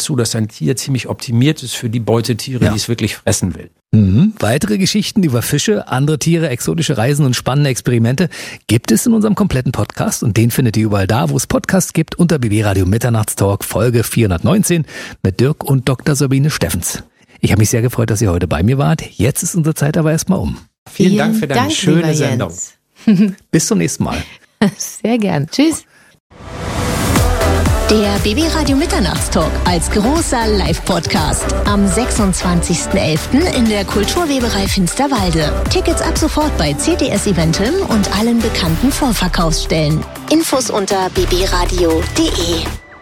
dazu, dass ein Tier ziemlich optimiert ist für die Beutetiere, die es wirklich fressen will. Weitere Geschichten über Fische, andere Tiere, exotische Reisen und spannende Experimente gibt es in unserem kompletten Podcast und den findet ihr überall da, wo es Podcasts gibt, unter BB Radio Mitternachtstalk Folge 419 mit Dirk und Dr. Sabine Steffens. Ich habe mich sehr gefreut, dass ihr heute bei mir wart. Jetzt ist unsere Zeit aber erstmal um. Vielen Dank für deine schöne Sendung. Bis zum nächsten Mal. Sehr gern. Tschüss. Der BB Radio Mitternachtstalk als großer Live-Podcast am 26.11. in der Kulturweberei Finsterwalde. Tickets ab sofort bei CTS Eventim und allen bekannten Vorverkaufsstellen. Infos unter bbradio.de.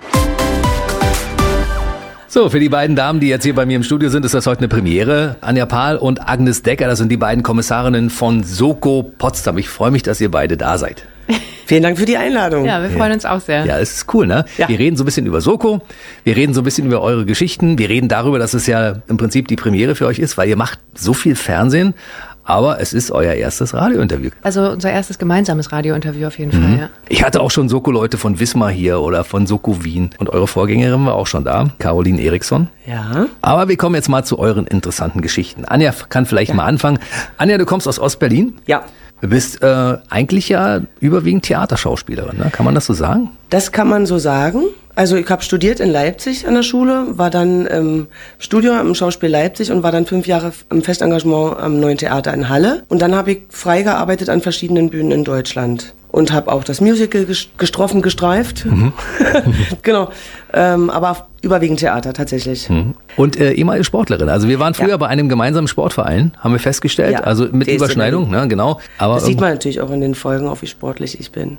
So, für die beiden Damen, die jetzt hier bei mir im Studio sind, ist das heute eine Premiere. Anja Pahl und Agnes Decker, das sind die beiden Kommissarinnen von Soko Potsdam. Ich freue mich, dass ihr beide da seid. Vielen Dank für die Einladung. Ja, wir freuen uns auch sehr. Ja, es ist cool, ne? Ja. Wir reden so ein bisschen über Soko, wir reden so ein bisschen über eure Geschichten, wir reden darüber, dass es ja im Prinzip die Premiere für euch ist, weil ihr macht so viel Fernsehen, aber es ist euer erstes Radiointerview. Also unser erstes gemeinsames Radiointerview auf jeden Fall, ja. Ich hatte auch schon Soko-Leute von Wismar hier oder von Soko Wien und eure Vorgängerin war auch schon da, Caroline Eriksson. Ja. Aber wir kommen jetzt mal zu euren interessanten Geschichten. Anja kann vielleicht mal anfangen. Anja, du kommst aus Ostberlin? Ja. Du bist eigentlich ja überwiegend Theaterschauspielerin, ne? Kann man das so sagen? Das kann man so sagen. Also ich habe studiert in Leipzig an der Schule, war dann im Studium im Schauspiel Leipzig und war dann 5 Jahre im Festengagement am Neuen Theater in Halle. Und dann habe ich frei gearbeitet an verschiedenen Bühnen in Deutschland. Und habe auch das Musical gestreift. Genau. Aber überwiegend Theater tatsächlich. Und ehemalige Sportlerin. Also wir waren früher bei einem gemeinsamen Sportverein, haben wir festgestellt. Ja, also mit Überschneidung, ne, genau. Aber das sieht man natürlich auch in den Folgen, auch wie sportlich ich bin.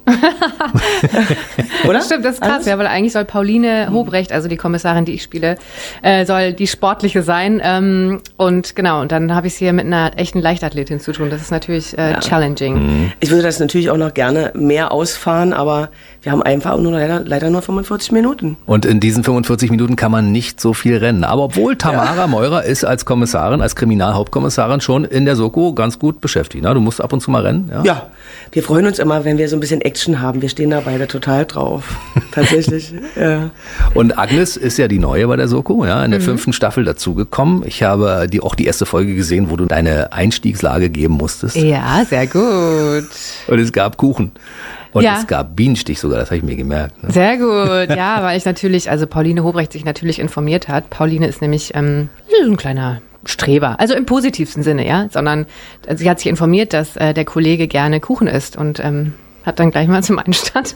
Oder? Stimmt, das ist krass, ja, weil eigentlich soll Pauline Hobrecht, also die Kommissarin, die ich spiele, soll die sportliche sein. Und genau, und dann habe ich es hier mit einer echten Leichtathletin zu tun. Das ist natürlich challenging. Ich würde das natürlich auch noch gerne mehr ausfahren, aber wir haben einfach nur leider nur 45 Minuten. Und in diesen 45 Minuten kann man nicht so viel rennen. Aber obwohl Tamara Meurer ist als Kommissarin, als Kriminalhauptkommissarin schon in der Soko ganz gut beschäftigt. Ne? Du musst ab und zu mal rennen. Ja, wir freuen uns immer, wenn wir so ein bisschen Action haben. Wir stehen da beide total drauf. Tatsächlich. Ja. Und Agnes ist ja die Neue bei der Soko, ja, in der 5. Staffel dazugekommen. Ich habe auch die erste Folge gesehen, wo du deine Einstiegslage geben musstest. Ja, sehr gut. Und es gab Kuchen. Und Ja. es gab Bienenstich sogar, das habe ich mir gemerkt. Ne? Sehr gut, ja, weil ich natürlich, also Pauline Hobrecht sich natürlich informiert hat. Pauline ist nämlich so ein kleiner Streber, also im positivsten Sinne, ja, sondern sie hat sich informiert, dass der Kollege gerne Kuchen isst und hat dann gleich mal zum Einstand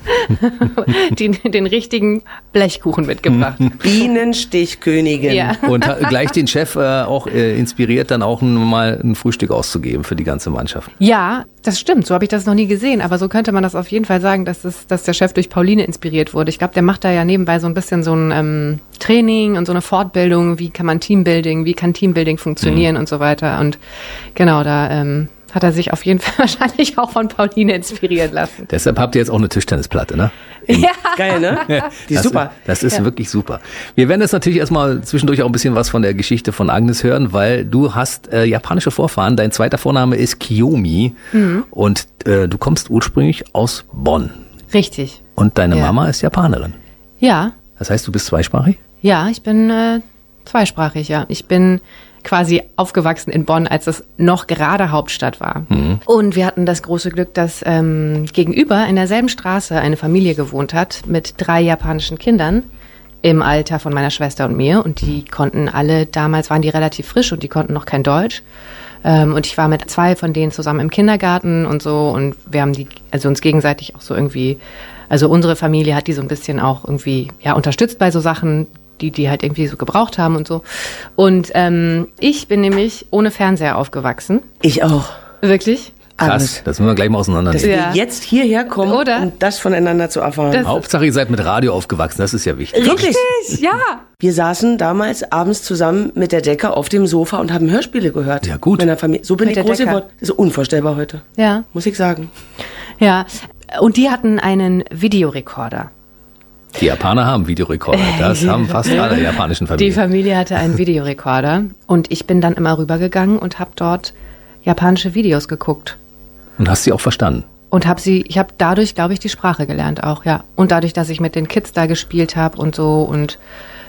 den richtigen Blechkuchen mitgebracht. Bienenstichkönigin. Ja. Und gleich den Chef auch inspiriert, dann auch mal ein Frühstück auszugeben für die ganze Mannschaft. Ja, das stimmt, so habe ich das noch nie gesehen, aber so könnte man das auf jeden Fall sagen, dass der Chef durch Pauline inspiriert wurde. Ich glaube, der macht da ja nebenbei so ein bisschen so ein Training und so eine Fortbildung, wie kann Teambuilding funktionieren und so weiter. Und genau, da hat er sich auf jeden Fall wahrscheinlich auch von Pauline inspirieren lassen. Deshalb habt ihr jetzt auch eine Tischtennisplatte, ne? Ja. Geil, ne? Die ist super. Das ist wirklich super. Wir werden jetzt natürlich erstmal zwischendurch auch ein bisschen was von der Geschichte von Agnes hören, weil du hast japanische Vorfahren. Dein zweiter Vorname ist Kiyomi und du kommst ursprünglich aus Bonn. Richtig. Und deine Mama ist Japanerin. Ja. Das heißt, du bist zweisprachig? Ja, ich bin zweisprachig, ja. Ich bin quasi aufgewachsen in Bonn, als es noch gerade Hauptstadt war. Und wir hatten das große Glück, dass gegenüber in derselben Straße eine Familie gewohnt hat mit 3 japanischen Kindern im Alter von meiner Schwester und mir. Und die konnten alle, damals waren die relativ frisch und die konnten noch kein Deutsch. Und ich war mit 2 von denen zusammen im Kindergarten und so. Und wir haben uns gegenseitig auch so irgendwie, also unsere Familie hat die so ein bisschen auch irgendwie, ja, unterstützt bei so Sachen, die halt irgendwie so gebraucht haben und so. Und ich bin nämlich ohne Fernseher aufgewachsen. Ich auch. Wirklich? Krass, das müssen wir gleich mal Dass auseinandernehmen. wir jetzt hierher kommen, Oder? um das voneinander zu erfahren. Hauptsache, ihr seid mit Radio aufgewachsen, das ist ja wichtig. Wirklich? Ja. Wir saßen damals abends zusammen mit der Decke auf dem Sofa und haben Hörspiele gehört. Ja, gut. Mit der Familie. So bin Mit ich der groß Decke. geworden. Das ist unvorstellbar heute. Ja. Muss ich sagen. Ja. Und die hatten einen Videorekorder. Die Japaner haben Videorekorder, das haben fast alle japanischen Die Familien. Familie hatte einen Videorekorder und ich bin dann immer rübergegangen und habe dort japanische Videos geguckt. Und hast sie auch verstanden? Und ich habe dadurch, glaube ich, die Sprache gelernt auch, ja. Und dadurch, dass ich mit den Kids da gespielt habe und so und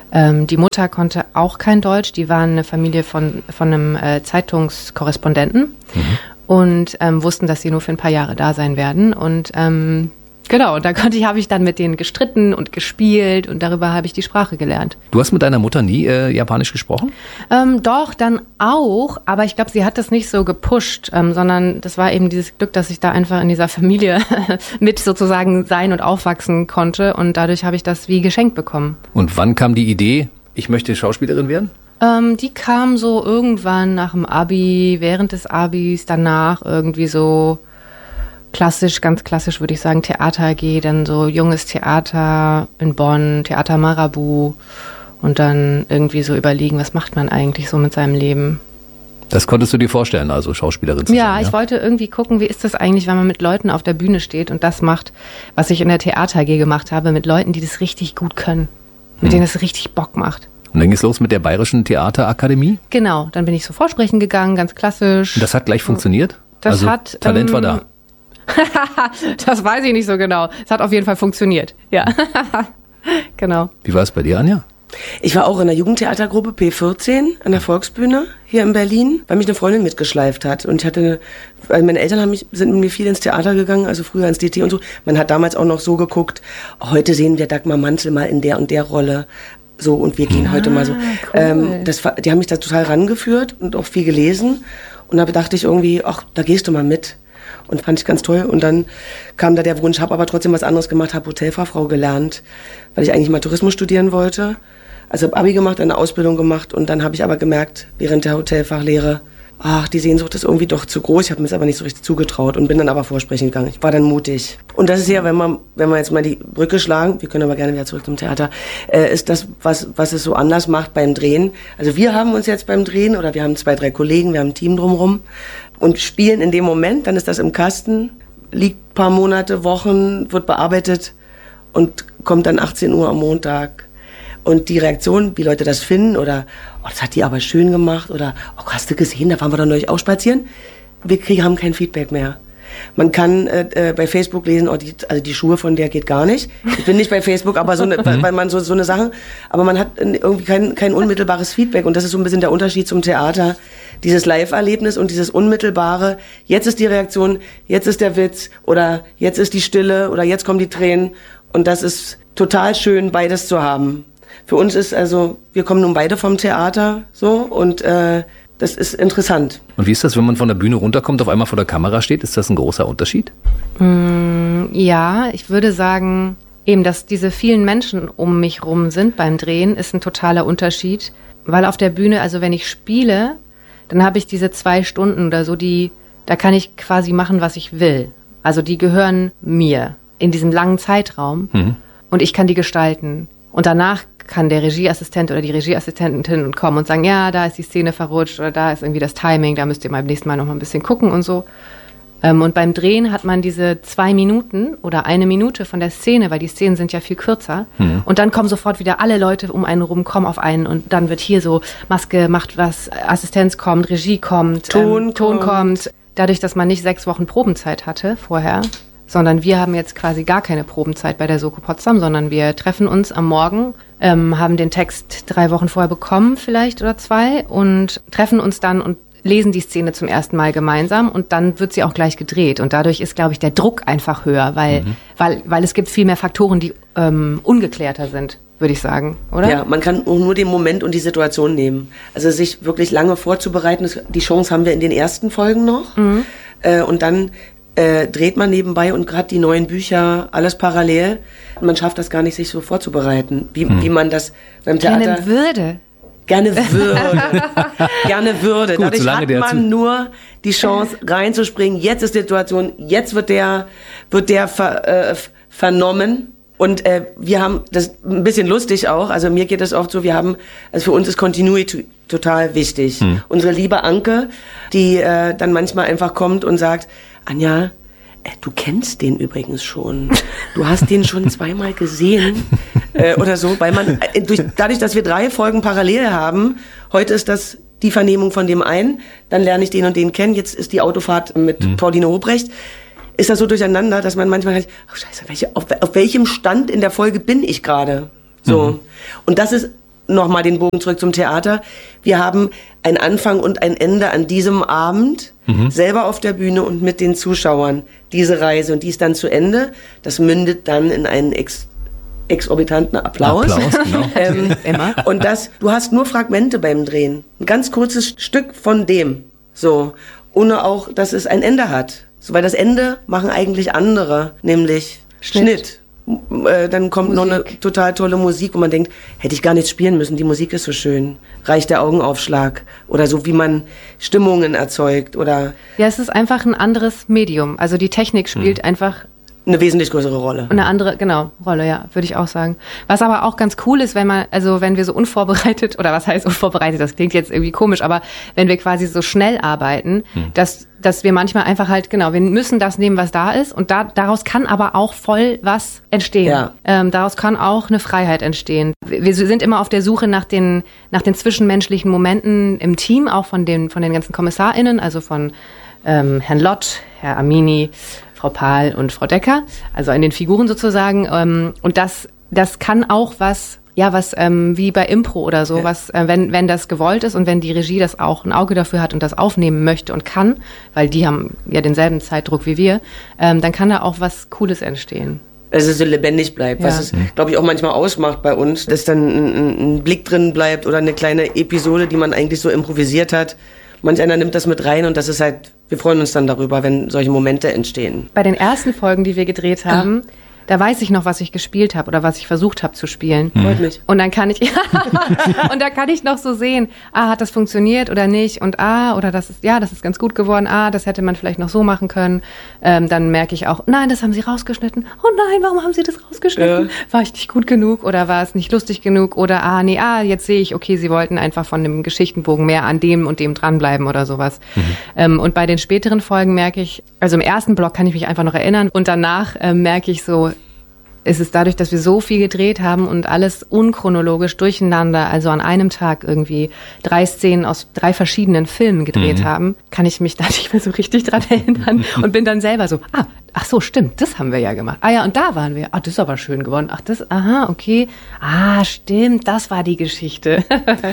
Die Mutter konnte auch kein Deutsch, die waren eine Familie von einem Zeitungskorrespondenten und wussten, dass sie nur für ein paar Jahre da sein werden. Und genau, und da habe ich dann mit denen gestritten und gespielt und darüber habe ich die Sprache gelernt. Du hast mit deiner Mutter nie Japanisch gesprochen? Doch, dann auch, aber ich glaube, sie hat das nicht so gepusht, sondern das war eben dieses Glück, dass ich da einfach in dieser Familie mit sozusagen sein und aufwachsen konnte und dadurch habe ich das wie geschenkt bekommen. Und wann kam die Idee, ich möchte Schauspielerin werden? Die kam so irgendwann nach dem Abi, während des Abis, danach irgendwie so klassisch, ganz klassisch würde ich sagen, Theater AG, dann so junges Theater in Bonn, Theater Marabu und dann irgendwie so überlegen, was macht man eigentlich so mit seinem Leben. Das konntest du dir vorstellen, also Schauspielerin zu sein? Ja, ich wollte irgendwie gucken, wie ist das eigentlich, wenn man mit Leuten auf der Bühne steht und das macht, was ich in der Theater AG gemacht habe, mit Leuten, die das richtig gut können, mit denen es richtig Bock macht. Und dann ging es los mit der Bayerischen Theaterakademie? Genau, dann bin ich so vorsprechen gegangen, ganz klassisch. Und das hat gleich funktioniert? Das Talent war da? Das weiß ich nicht so genau. Es hat auf jeden Fall funktioniert. Ja, genau. Wie war es bei dir, Anja? Ich war auch in der Jugendtheatergruppe P14 an der Volksbühne hier in Berlin, weil mich eine Freundin mitgeschleift hat. Und weil meine Eltern sind mit mir viel ins Theater gegangen, also früher ins DT und so. Man hat damals auch noch so geguckt, heute sehen wir Dagmar Manzel mal in der und der Rolle. So, und wir gehen heute mal so. Cool. Die haben mich da total rangeführt und auch viel gelesen. Und da dachte ich irgendwie, ach, da gehst du mal mit. Und fand ich ganz toll. Und dann kam da der Wunsch, habe aber trotzdem was anderes gemacht, habe Hotelfachfrau gelernt, weil ich eigentlich mal Tourismus studieren wollte. Also habe Abi gemacht, eine Ausbildung gemacht und dann habe ich aber gemerkt, während der Hotelfachlehre, ach, die Sehnsucht ist irgendwie doch zu groß. Ich habe mir es aber nicht so richtig zugetraut und bin dann aber vorsprechen gegangen. Ich war dann mutig. Und das ist ja, wenn wir jetzt mal die Brücke schlagen, wir können aber gerne wieder zurück zum Theater, ist das, was es so anders macht beim Drehen. Also wir haben uns jetzt beim Drehen, oder wir haben 2, 3 Kollegen, wir haben ein Team drumherum und spielen in dem Moment, dann ist das im Kasten, liegt ein paar Monate, Wochen, wird bearbeitet und kommt dann 18 Uhr am Montag. Und die Reaktion, wie Leute das finden, oder, oh, das hat die aber schön gemacht, oder, oh, hast du gesehen, da waren wir doch neulich auch spazieren. Wir haben kein Feedback mehr. Man kann bei Facebook lesen, oh, die Schuhe von der geht gar nicht. Ich bin nicht bei Facebook, aber weil man so eine Sache, aber man hat irgendwie kein unmittelbares Feedback. Und das ist so ein bisschen der Unterschied zum Theater. Dieses Live-Erlebnis und dieses unmittelbare, jetzt ist die Reaktion, jetzt ist der Witz, oder jetzt ist die Stille, oder jetzt kommen die Tränen. Und das ist total schön, beides zu haben. Für uns ist also, wir kommen nun beide vom Theater, so, und das ist interessant. Und wie ist das, wenn man von der Bühne runterkommt, auf einmal vor der Kamera steht? Ist das ein großer Unterschied? Ja, ich würde sagen, eben, dass diese vielen Menschen um mich rum sind beim Drehen, ist ein totaler Unterschied. Weil auf der Bühne, also wenn ich spiele, dann habe ich diese 2 Stunden oder so, da kann ich quasi machen, was ich will. Also die gehören mir in diesem langen Zeitraum und ich kann die gestalten. Und danach kann der Regieassistent oder die Regieassistentin kommen und sagen, ja, da ist die Szene verrutscht oder da ist irgendwie das Timing, da müsst ihr beim nächsten Mal noch mal ein bisschen gucken und so. Und beim Drehen hat man diese 2 Minuten oder 1 Minute von der Szene, weil die Szenen sind ja viel kürzer. Und dann kommen sofort wieder alle Leute um einen rum, kommen auf einen und dann wird hier so, Maske macht was, Assistenz kommt, Regie kommt, Ton kommt. Dadurch, dass man nicht 6 Wochen Probenzeit hatte vorher, sondern wir haben jetzt quasi gar keine Probenzeit bei der Soko Potsdam, sondern wir treffen uns am Morgen, haben den Text 3 Wochen vorher bekommen vielleicht oder 2 und treffen uns dann und lesen die Szene zum ersten Mal gemeinsam und dann wird sie auch gleich gedreht und dadurch ist, glaube ich, der Druck einfach höher, weil es gibt viel mehr Faktoren, die ungeklärter sind, würde ich sagen, oder? Ja, man kann nur den Moment und die Situation nehmen. Also sich wirklich lange vorzubereiten, die Chance haben wir in den ersten Folgen noch und dann dreht man nebenbei und gerade die neuen Bücher, alles parallel. Man schafft das gar nicht, sich so vorzubereiten, wie man das beim Theater... Gerne würde. Gerne würde. Gut, dadurch hat man nur die Chance reinzuspringen. Jetzt ist die Situation, jetzt wird der vernommen. Und wir haben das ein bisschen lustig auch. Also mir geht es oft so, also für uns ist Continuity total wichtig. Unsere liebe Anke, die dann manchmal einfach kommt und sagt, Anja, du kennst den übrigens schon. Du hast den schon 2-mal gesehen oder so, weil man dadurch, dass wir 3 Folgen parallel haben, heute ist das die Vernehmung von dem einen, dann lerne ich den und den kennen, jetzt ist die Autofahrt mit Pauline Hobrecht, ist das so durcheinander, dass man manchmal halt, auf welchem Stand in der Folge bin ich gerade? So. Und das ist nochmal den Bogen zurück zum Theater. Wir haben ein Anfang und ein Ende an diesem Abend, selber auf der Bühne und mit den Zuschauern. Diese Reise, und die ist dann zu Ende. Das mündet dann in einen exorbitanten Applaus. Genau. Immer. Und du hast nur Fragmente beim Drehen. Ein ganz kurzes Stück von dem. So. Ohne auch, dass es ein Ende hat. So, weil das Ende machen eigentlich andere, nämlich Schnitt. Dann kommt noch eine total tolle Musik, wo man denkt, hätte ich gar nichts spielen müssen, die Musik ist so schön. Reicht der Augenaufschlag. Oder so, wie man Stimmungen erzeugt. Oder Ja, es ist einfach ein anderes Medium. Also die Technik spielt einfach eine wesentlich größere Rolle. eine andere, Rolle, ja, würde ich auch sagen. Was aber auch ganz cool ist, wenn wir so unvorbereitet, oder was heißt unvorbereitet, das klingt jetzt irgendwie komisch, aber wenn wir quasi so schnell arbeiten, dass wir manchmal einfach halt, wir müssen das nehmen, was da ist, und daraus kann aber auch voll was entstehen. Ja. Daraus kann auch eine Freiheit entstehen. Wir sind immer auf der Suche nach den zwischenmenschlichen Momenten im Team, auch von den ganzen KommissarInnen, also von Herrn Lott, Herr Amini, Frau Pahl und Frau Decker, also in den Figuren sozusagen. Und das kann auch was wie bei Impro oder so, was, wenn das gewollt ist und wenn die Regie das auch ein Auge dafür hat und das aufnehmen möchte und kann, weil die haben ja denselben Zeitdruck wie wir, dann kann da auch was Cooles entstehen. Dass es so lebendig bleibt, was es, glaube ich, auch manchmal ausmacht bei uns, dass dann ein Blick drin bleibt oder eine kleine Episode, die man eigentlich so improvisiert hat. Manch einer nimmt das mit rein, und das ist halt, wir freuen uns dann darüber, wenn solche Momente entstehen. Bei den ersten Folgen, die wir gedreht haben, da weiß ich noch, was ich gespielt habe oder was ich versucht habe zu spielen. Freut mich. Und dann kann ich, und da kann ich noch so sehen, hat das funktioniert oder nicht, und oder das ist ganz gut geworden, das hätte man vielleicht noch so machen können. Dann merke ich auch, nein, das haben sie rausgeschnitten. Oh nein, warum haben sie das rausgeschnitten? Ja. War ich nicht gut genug oder war es nicht lustig genug oder jetzt sehe ich, okay, sie wollten einfach von dem Geschichtenbogen mehr an dem und dem dranbleiben oder sowas. Und bei den späteren Folgen merke ich, also im ersten Block kann ich mich einfach noch erinnern, und danach merke ich so, es ist dadurch, dass wir so viel gedreht haben und alles unchronologisch durcheinander, also an einem Tag irgendwie 3 Szenen aus 3 verschiedenen Filmen gedreht haben, kann ich mich da nicht mehr so richtig dran erinnern und bin dann selber so, ach so, stimmt, das haben wir ja gemacht. Und da waren wir. Das ist aber schön geworden. Okay. Stimmt, das war die Geschichte.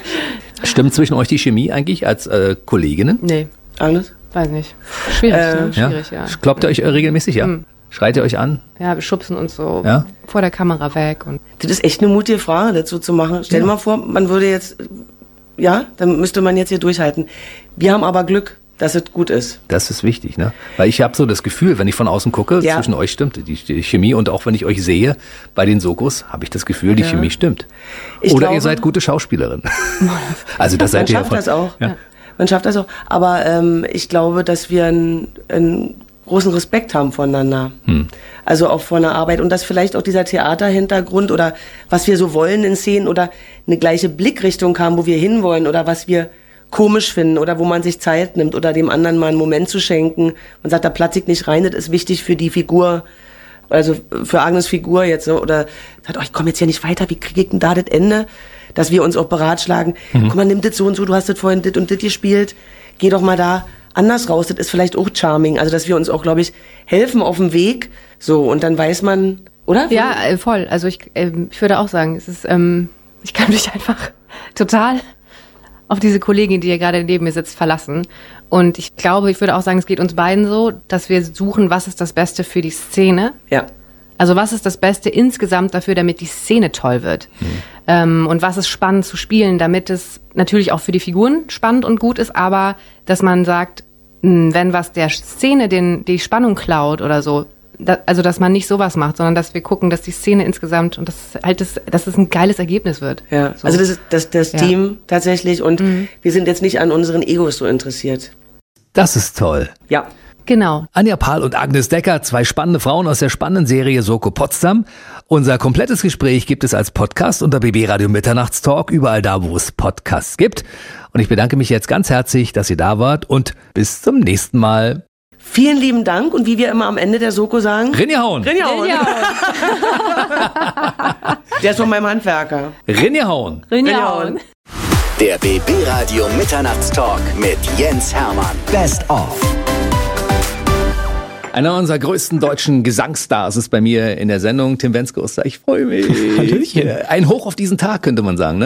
Stimmt zwischen euch die Chemie eigentlich als Kolleginnen? Nee. Alles? Weiß nicht. Schwierig, ja. Kloppt ihr euch regelmäßig, ja? Schreit ihr euch an? Ja, wir schubsen uns so Ja? vor der Kamera weg. Und Das ist echt eine mutige Frage, dazu zu machen. Stell dir mal vor, man würde jetzt, dann müsste man jetzt hier durchhalten. Wir haben aber Glück, dass es gut ist. Das ist wichtig, ne? Weil ich habe so das Gefühl, wenn ich von außen gucke, zwischen euch stimmt die Chemie, und auch wenn ich euch sehe bei den Sokos, habe ich das Gefühl, die Chemie stimmt. Oder ihr seid gute Schauspielerin. Also das seid ihr. Man schafft das auch. Ja. Man schafft das auch. Aber ich glaube, dass wir einen großen Respekt haben voneinander. Also auch vor einer Arbeit, und dass vielleicht auch dieser Theaterhintergrund oder was wir so wollen in Szenen oder eine gleiche Blickrichtung haben, wo wir hinwollen, oder was wir komisch finden oder wo man sich Zeit nimmt oder dem anderen mal einen Moment zu schenken. Man sagt, da platze ich nicht rein, das ist wichtig für die Figur, also für Agnes Figur jetzt, so, oder sagt, ich komme jetzt hier nicht weiter, wie kriege ich denn da das Ende? Dass wir uns auch beratschlagen, guck mal, nimm das so und so, du hast das vorhin das und das gespielt, geh doch mal da anders raus, das ist vielleicht auch charming, also dass wir uns auch, glaube ich, helfen auf dem Weg, so, und dann weiß man, oder? Ja, voll, also ich würde auch sagen, es ist, ich kann mich einfach total auf diese Kollegin, die hier gerade neben mir sitzt, verlassen. Und ich glaube, ich würde auch sagen, es geht uns beiden so, dass wir suchen, was ist das Beste für die Szene. Ja. Also was ist das Beste insgesamt dafür, damit die Szene toll wird? Und was ist spannend zu spielen, damit es natürlich auch für die Figuren spannend und gut ist, aber dass man sagt, wenn was der Szene die Spannung klaut oder so, also dass man nicht sowas macht, sondern dass wir gucken, dass die Szene insgesamt und dass es ein geiles Ergebnis wird. Ja, so. also das ist das Team tatsächlich, und wir sind jetzt nicht an unseren Egos so interessiert. Das ist toll. Ja. Genau. Anja Pahl und Agnes Decker, 2 spannende Frauen aus der spannenden Serie Soko Potsdam. Unser komplettes Gespräch gibt es als Podcast unter BB Radio Mitternachtstalk, überall da, wo es Podcasts gibt. Und ich bedanke mich jetzt ganz herzlich, dass ihr da wart, und bis zum nächsten Mal. Vielen lieben Dank, und wie wir immer am Ende der Soko sagen, Rinjehauen! Rinjehauen! Der ist von meinem Handwerker. Rinjehauen! Rinjahauen. Der BB Radio Mitternachtstalk mit Jens Hermann. Best of. Einer unserer größten deutschen Gesangsstars ist bei mir in der Sendung, Tim Wenzgosser. Ich freue mich. Hallöchen. Ein Hoch auf diesen Tag, könnte man sagen, ne?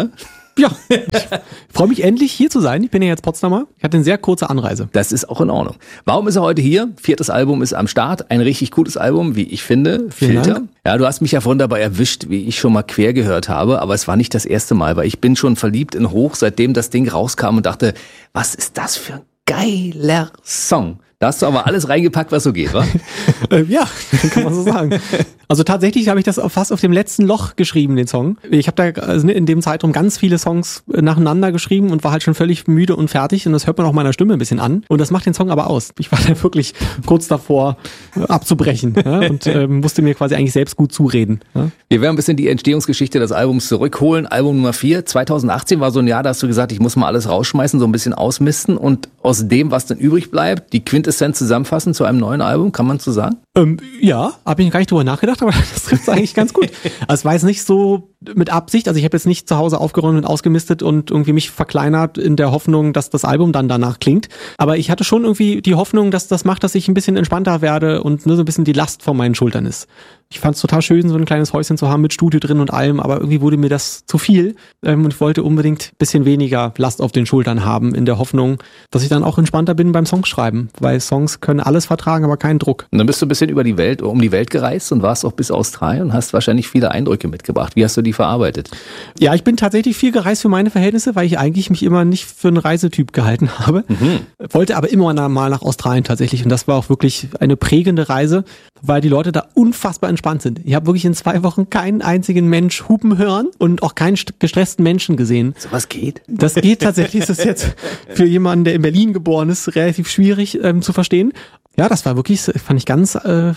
Ja, ich freue mich endlich hier zu sein. Ich bin ja jetzt Potsdamer. Ich hatte eine sehr kurze Anreise. Das ist auch in Ordnung. Warum ist er heute hier? 4. Album ist am Start. Ein richtig gutes Album, wie ich finde. Vielen Filter. Dank. Ja, du hast mich ja vorhin dabei erwischt, wie ich schon mal quer gehört habe. Aber es war nicht das erste Mal, weil ich bin schon verliebt in Hoch, seitdem das Ding rauskam und dachte, was ist das für ein geiler Song. Da hast du aber alles reingepackt, was so geht, wa? Ja, kann man so sagen. Also tatsächlich habe ich das fast auf dem letzten Loch geschrieben, den Song. Ich habe da in dem Zeitraum ganz viele Songs nacheinander geschrieben und war halt schon völlig müde und fertig. Und das hört man auch meiner Stimme ein bisschen an. Und das macht den Song aber aus. Ich war da wirklich kurz davor abzubrechen, ja, und musste mir quasi eigentlich selbst gut zureden. Ja. Wir werden ein bisschen die Entstehungsgeschichte des Albums zurückholen. Album Nummer 4, 2018 war so ein Jahr, da hast du gesagt, ich muss mal alles rausschmeißen, so ein bisschen ausmisten und aus dem, was dann übrig bleibt, die Quintessenz zusammenfassen zu einem neuen Album, kann man so sagen? Ja, habe ich gar nicht drüber nachgedacht, aber das trifft es eigentlich ganz gut. Also es war jetzt nicht so mit Absicht, also ich habe jetzt nicht zu Hause aufgeräumt und ausgemistet und irgendwie mich verkleinert in der Hoffnung, dass das Album dann danach klingt. Aber ich hatte schon irgendwie die Hoffnung, dass das macht, dass ich ein bisschen entspannter werde und nur so ein bisschen die Last von meinen Schultern ist. Ich fand es total schön, so ein kleines Häuschen zu haben mit Studio drin und allem, aber irgendwie wurde mir das zu viel und ich wollte unbedingt ein bisschen weniger Last auf den Schultern haben, in der Hoffnung, dass ich dann auch entspannter bin beim Songschreiben, weil Songs können alles vertragen, aber keinen Druck. Und dann bist du ein bisschen um die Welt gereist und warst auch bis Australien und hast wahrscheinlich viele Eindrücke mitgebracht. Wie hast du die verarbeitet? Ja, ich bin tatsächlich viel gereist für meine Verhältnisse, weil ich eigentlich mich immer nicht für einen Reisetyp gehalten habe. Wollte aber immer mal nach Australien tatsächlich und das war auch wirklich eine prägende Reise, weil die Leute da unfassbar entspannt sind. Ich habe wirklich in 2 Wochen keinen einzigen Mensch hupen hören und auch keinen gestressten Menschen gesehen. So was geht? Das geht tatsächlich. Das ist jetzt für jemanden, der in Berlin geboren ist, relativ schwierig zu verstehen. Ja, das war wirklich, fand ich ganz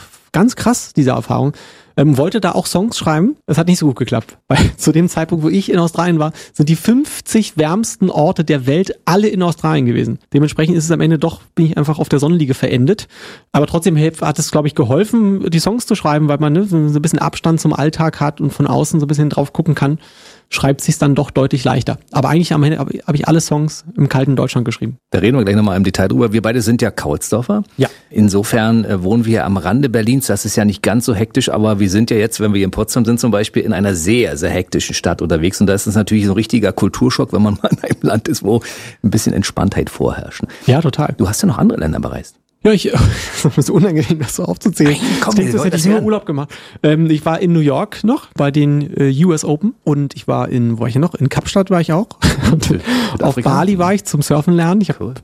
krass, diese Erfahrung. Wollte da auch Songs schreiben. Das hat nicht so gut geklappt, weil zu dem Zeitpunkt, wo ich in Australien war, sind die 50 wärmsten Orte der Welt alle in Australien gewesen. Dementsprechend ist es am Ende bin ich einfach auf der Sonnenliege verendet. Aber trotzdem hat es, glaube ich, geholfen, die Songs zu schreiben, weil man so ein bisschen Abstand zum Alltag hat und von außen so ein bisschen drauf gucken kann. Schreibt sich's dann doch deutlich leichter. Aber eigentlich am Ende habe ich alle Songs im kalten Deutschland geschrieben. Da reden wir gleich nochmal im Detail drüber. Wir beide sind ja Kaulsdorfer. Ja. Insofern wohnen wir am Rande Berlins. Das ist ja nicht ganz so hektisch, aber wir sind ja jetzt, wenn wir hier in Potsdam sind zum Beispiel, in einer sehr, sehr hektischen Stadt unterwegs. Und da ist es natürlich so ein richtiger Kulturschock, wenn man mal in einem Land ist, wo ein bisschen Entspanntheit vorherrscht. Ja, total. Du hast ja noch andere Länder bereist. Ja, das ist unangenehm, das so aufzuzählen. Komm, das hätte ich nur Urlaub gemacht. Ich war in New York noch bei den US Open und ich war wo war ich noch? In Kapstadt war ich auch. Und auf Bali war ich zum Surfen lernen. Ich habe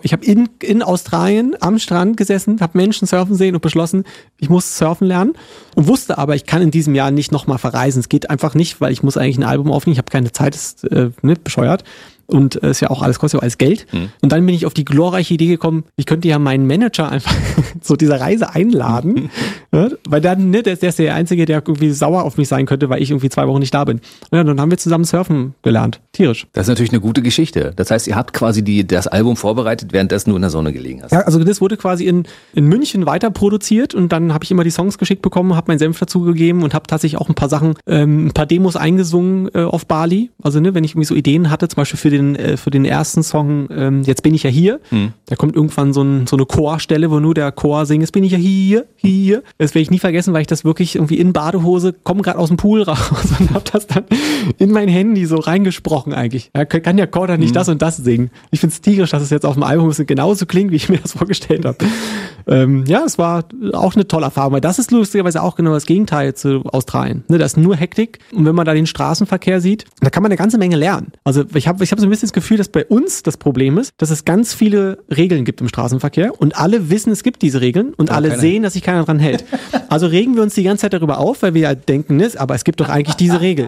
in Australien am Strand gesessen, habe Menschen surfen sehen und beschlossen, ich muss surfen lernen und wusste aber, ich kann in diesem Jahr nicht nochmal verreisen. Es geht einfach nicht, weil ich muss eigentlich ein Album aufnehmen. Ich habe keine Zeit, ist nicht bescheuert. Und ist ja auch alles, kostet ja auch alles Geld. Und dann bin ich auf die glorreiche Idee gekommen, ich könnte ja meinen Manager einfach zu dieser Reise einladen, ja, weil dann, der ist der Einzige, der irgendwie sauer auf mich sein könnte, weil ich irgendwie 2 Wochen nicht da bin. Und dann haben wir zusammen surfen gelernt. Tierisch. Das ist natürlich eine gute Geschichte. Das heißt, ihr habt quasi das Album vorbereitet, währenddessen du in der Sonne gelegen hast. Ja, also das wurde quasi in München weiter produziert und dann habe ich immer die Songs geschickt bekommen, habe meinen Senf dazu gegeben und habe tatsächlich auch ein paar Sachen, ein paar Demos eingesungen auf Bali. Also wenn ich irgendwie so Ideen hatte, zum Beispiel für den ersten Song, jetzt bin ich ja hier. Da kommt irgendwann so eine Chorstelle, wo nur der Chor singt, jetzt bin ich ja hier. Das werde ich nie vergessen, weil ich das wirklich irgendwie in Badehose, komme gerade aus dem Pool raus und habe das dann in mein Handy so reingesprochen eigentlich. Ja, kann der Chor dann nicht das und das singen. Ich finde es tierisch, dass es jetzt auf dem Album genauso klingt, wie ich mir das vorgestellt habe. Ja, es war auch eine tolle Erfahrung, weil das ist lustigerweise auch genau das Gegenteil zu Australien. Da ist nur Hektik und wenn man da den Straßenverkehr sieht, da kann man eine ganze Menge lernen. Also ich hab so ein bisschen das Gefühl, dass bei uns das Problem ist, dass es ganz viele Regeln gibt im Straßenverkehr und alle wissen, es gibt diese Regeln und alle sehen, dass sich keiner dran hält. Also regen wir uns die ganze Zeit darüber auf, weil wir ja denken, aber es gibt doch eigentlich diese Regel.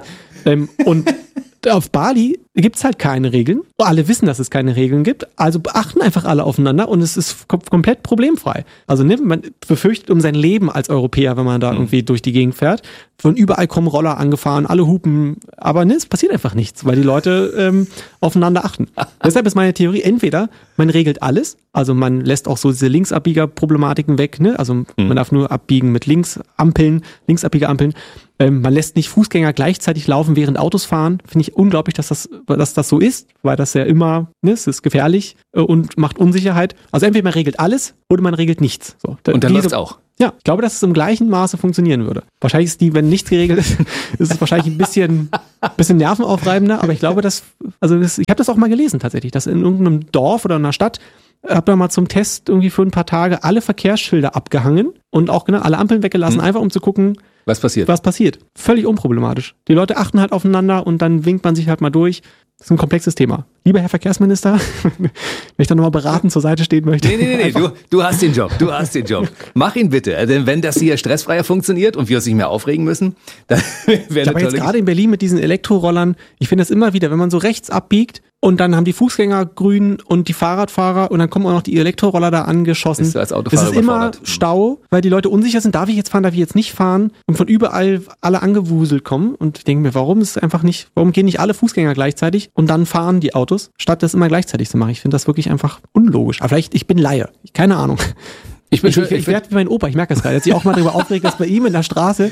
Und auf Bali gibt's halt keine Regeln. Alle wissen, dass es keine Regeln gibt. Also beachten einfach alle aufeinander und es ist komplett problemfrei. Also man befürchtet um sein Leben als Europäer, wenn man da irgendwie durch die Gegend fährt. Von überall kommen Roller angefahren, alle hupen. Aber es passiert einfach nichts, weil die Leute aufeinander achten. Deshalb ist meine Theorie, entweder man regelt alles, also man lässt auch so diese Linksabbieger-Problematiken weg. Also man darf nur abbiegen mit Linksabbieger-Ampeln. Man lässt nicht Fußgänger gleichzeitig laufen, während Autos fahren. Finde ich unglaublich, dass das so ist, weil das ja immer, es ist gefährlich und macht Unsicherheit. Also entweder man regelt alles oder man regelt nichts. So, und dann läuft's auch. Ja, ich glaube, dass es im gleichen Maße funktionieren würde. Wahrscheinlich ist wenn nichts geregelt ist, ist es wahrscheinlich ein bisschen nervenaufreibender, aber ich glaube, ich habe das auch mal gelesen tatsächlich, dass in irgendeinem Dorf oder einer Stadt hat man mal zum Test irgendwie für ein paar Tage alle Verkehrsschilder abgehangen und auch alle Ampeln weggelassen, einfach um zu gucken, was passiert. Völlig unproblematisch. Die Leute achten halt aufeinander und dann winkt man sich halt mal durch. Das ist ein komplexes Thema. Lieber Herr Verkehrsminister, wenn ich da nochmal beratend zur Seite stehen möchte. Nee, du hast den Job. Mach ihn bitte. Denn wenn das hier stressfreier funktioniert und wir uns nicht mehr aufregen müssen, dann wäre aber jetzt gerade in Berlin mit diesen Elektrorollern, ich finde das immer wieder, wenn man so rechts abbiegt und dann haben die Fußgänger grün und die Fahrradfahrer und dann kommen auch noch die Elektroroller da angeschossen. Bist du als Autofahrer das ist immer Stau, weil die Leute unsicher sind, darf ich jetzt fahren, darf ich jetzt nicht fahren und von überall alle angewuselt kommen und ich denke mir, warum gehen nicht alle Fußgänger gleichzeitig und dann fahren die Autos, statt das immer gleichzeitig zu machen. Ich finde das wirklich einfach unlogisch. Aber vielleicht, ich bin Laie. Keine Ahnung. Ich werde wie mein Opa, ich merke das gerade, dass ich auch mal darüber aufregt, dass bei ihm in der Straße,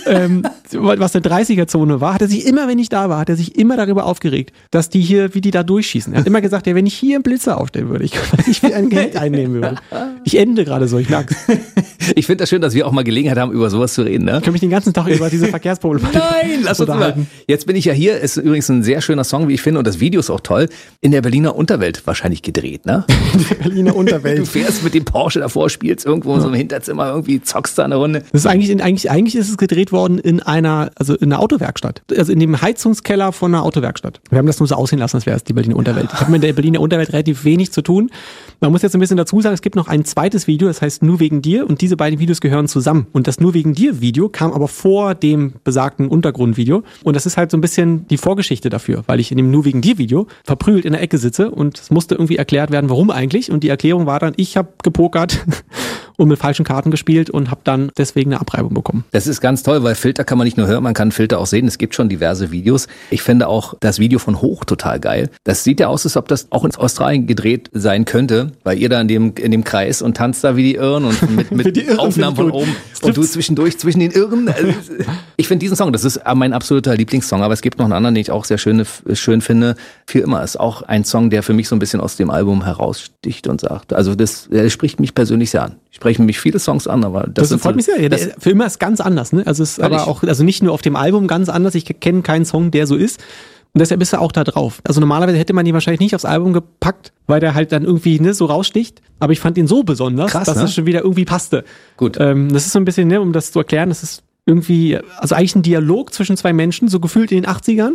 was eine 30er-Zone war, hat er sich immer, wenn ich da war, hat er sich immer darüber aufgeregt, dass die hier, wie die da durchschießen. Er hat immer gesagt, ja, wenn ich hier einen Blitzer aufstellen würde, ich will ein Geld einnehmen würde. Ich ende gerade so, ich merke es. Ich finde das schön, dass wir auch mal Gelegenheit haben, über sowas zu reden. Ne? Ich kann mich den ganzen Tag über diese Verkehrsproblematik lass uns mal. Jetzt bin ich ja hier, ist übrigens ein sehr schöner Song, wie ich finde, und das Video ist auch toll, in der Berliner Unterwelt wahrscheinlich gedreht, ne? In der Berliner Unterwelt. Du fährst mit dem Porsche davor, spielst irgendwo in so einem Hinterzimmer, irgendwie zockst da eine Runde. Das ist eigentlich ist es gedreht worden in einer Autowerkstatt. Also in dem Heizungskeller von einer Autowerkstatt. Wir haben das nur so aussehen lassen, als wäre es die Berliner Unterwelt. Ich habe mit der Berliner Unterwelt relativ wenig zu tun. Man muss jetzt ein bisschen dazu sagen, es gibt noch ein zweites Video, das heißt Nur wegen dir, und diese beiden Videos gehören zusammen. Und das Nur wegen dir Video kam aber vor dem besagten Untergrundvideo. Und das ist halt so ein bisschen die Vorgeschichte dafür, weil ich in dem Nur wegen dir Video verprügelt in der Ecke sitze und es musste irgendwie erklärt werden, warum eigentlich. Und die Erklärung war dann, ich habe gepokert und mit falschen Karten gespielt und habe dann deswegen eine Abreibung bekommen. Das ist ganz toll, weil Filter kann man nicht nur hören, man kann Filter auch sehen. Es gibt schon diverse Videos. Ich finde auch das Video von Hoch total geil. Das sieht ja aus, als ob das auch in Australien gedreht sein könnte, weil ihr da in dem Kreis und tanzt da wie die Irren und mit Aufnahmen von oben und du zwischendurch zwischen den Irren. Ich finde diesen Song, das ist mein absoluter Lieblingssong, aber es gibt noch einen anderen, den ich auch sehr schön finde. Für immer ist auch ein Song, der für mich so ein bisschen aus dem Album heraussticht und sagt, also das spricht mich persönlich sehr an. Sprechen mich viele Songs an, aber das freut mich sehr. Ja, für immer ist ganz anders, ne? Also es ist aber auch, also nicht nur auf dem Album ganz anders. Ich kenne keinen Song, der so ist. Und deshalb ist er auch da drauf. Also normalerweise hätte man die wahrscheinlich nicht aufs Album gepackt, weil der halt dann irgendwie so raussticht. Aber ich fand ihn so besonders, dass es schon wieder irgendwie passte. Gut. Das ist so ein bisschen, um das zu erklären, das ist irgendwie, also eigentlich ein Dialog zwischen zwei Menschen, so gefühlt in den 80ern,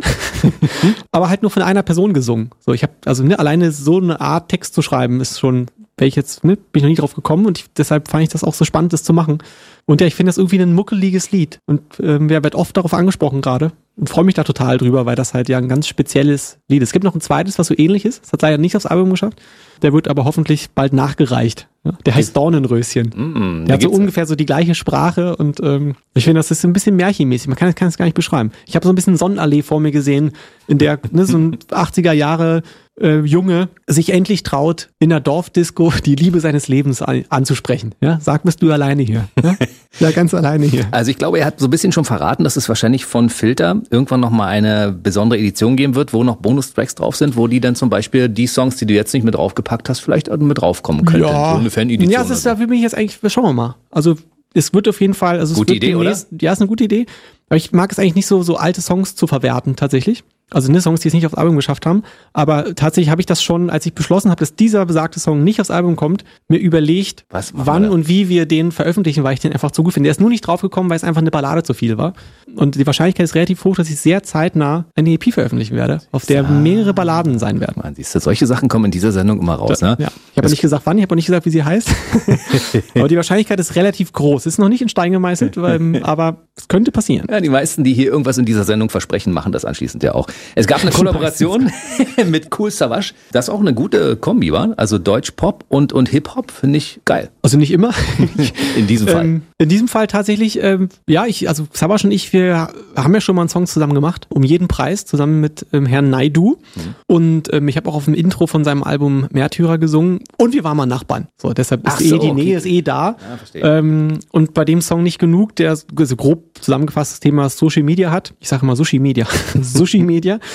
aber halt nur von einer Person gesungen. So, ich habe alleine so eine Art Text zu schreiben, ist schon, bin ich noch nie drauf gekommen und deshalb fand ich das auch so spannend, das zu machen. Und ja, ich finde das irgendwie ein muckeliges Lied und wer wird oft darauf angesprochen gerade und freue mich da total drüber, weil das halt ja ein ganz spezielles Lied ist. Es gibt noch ein zweites, was so ähnlich ist, das hat leider nicht aufs Album geschafft, der wird aber hoffentlich bald nachgereicht. Der heißt Dornenröschen. Der hat so ungefähr so die gleiche Sprache und ich finde, das ist ein bisschen märchenmäßig. Man kann es gar nicht beschreiben. Ich habe so ein bisschen Sonnenallee vor mir gesehen, in der so ein 80er Jahre Junge sich endlich traut, in der Dorfdisco die Liebe seines Lebens anzusprechen. Ja? Sag, bist du alleine hier? Ja? Ja, ganz alleine hier. Also ich glaube, er hat so ein bisschen schon verraten, dass es wahrscheinlich von Filter irgendwann nochmal eine besondere Edition geben wird, wo noch Bonustracks drauf sind, wo die dann zum Beispiel die Songs, die du jetzt nicht mit draufgepackt hast, vielleicht mit draufkommen könnten. Ja, so eine Fan-Edition. Ja, dafür bin ich jetzt eigentlich, schauen wir mal. Also es wird auf jeden Fall, also gute Idee, oder? Ja, ist eine gute Idee. Aber ich mag es eigentlich nicht so alte Songs zu verwerten, tatsächlich. Also Songs, die es nicht aufs Album geschafft haben. Aber tatsächlich habe ich das schon, als ich beschlossen habe, dass dieser besagte Song nicht aufs Album kommt, mir überlegt, wann und wie wir den veröffentlichen, weil ich den einfach so gut finde. Der ist nur nicht draufgekommen, weil es einfach eine Ballade zu viel war. Und die Wahrscheinlichkeit ist relativ hoch, dass ich sehr zeitnah eine EP veröffentlichen werde, auf der mehrere Balladen sein werden. Man, siehst du, solche Sachen kommen in dieser Sendung immer raus, ne? Ja. Ich habe nicht gesagt, wann, ich habe auch nicht gesagt, wie sie heißt. Aber die Wahrscheinlichkeit ist relativ groß. Ist noch nicht in Stein gemeißelt, aber es könnte passieren. Ja, die meisten, die hier irgendwas in dieser Sendung versprechen, machen das anschließend ja auch. Es gab eine Kollaboration mit Kool Savas, das auch eine gute Kombi war. Also Deutsch-Pop und Hip-Hop finde ich geil. Also nicht immer. In diesem Fall. In diesem Fall tatsächlich, also Savas und ich, wir haben ja schon mal einen Song zusammen gemacht, um jeden Preis, zusammen mit Herrn Naidu. Und ich habe auch auf dem Intro von seinem Album Märtyrer gesungen und wir waren mal Nachbarn. So, deshalb ist die Nähe ist da. Ja, verstehe. Und bei dem Song nicht genug, der so grob zusammengefasst das Thema Social Media hat. Ich sage immer Sushi Media. Sushi Media.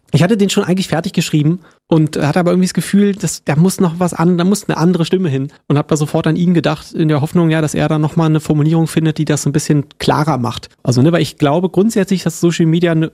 Ich hatte den schon eigentlich fertig geschrieben und hatte aber irgendwie das Gefühl, da muss noch was an, da muss eine andere Stimme hin und habe da sofort an ihn gedacht, in der Hoffnung, ja, dass er da nochmal eine Formulierung findet, die das so ein bisschen klarer macht. Also, ne, weil ich glaube grundsätzlich, dass Social Media, da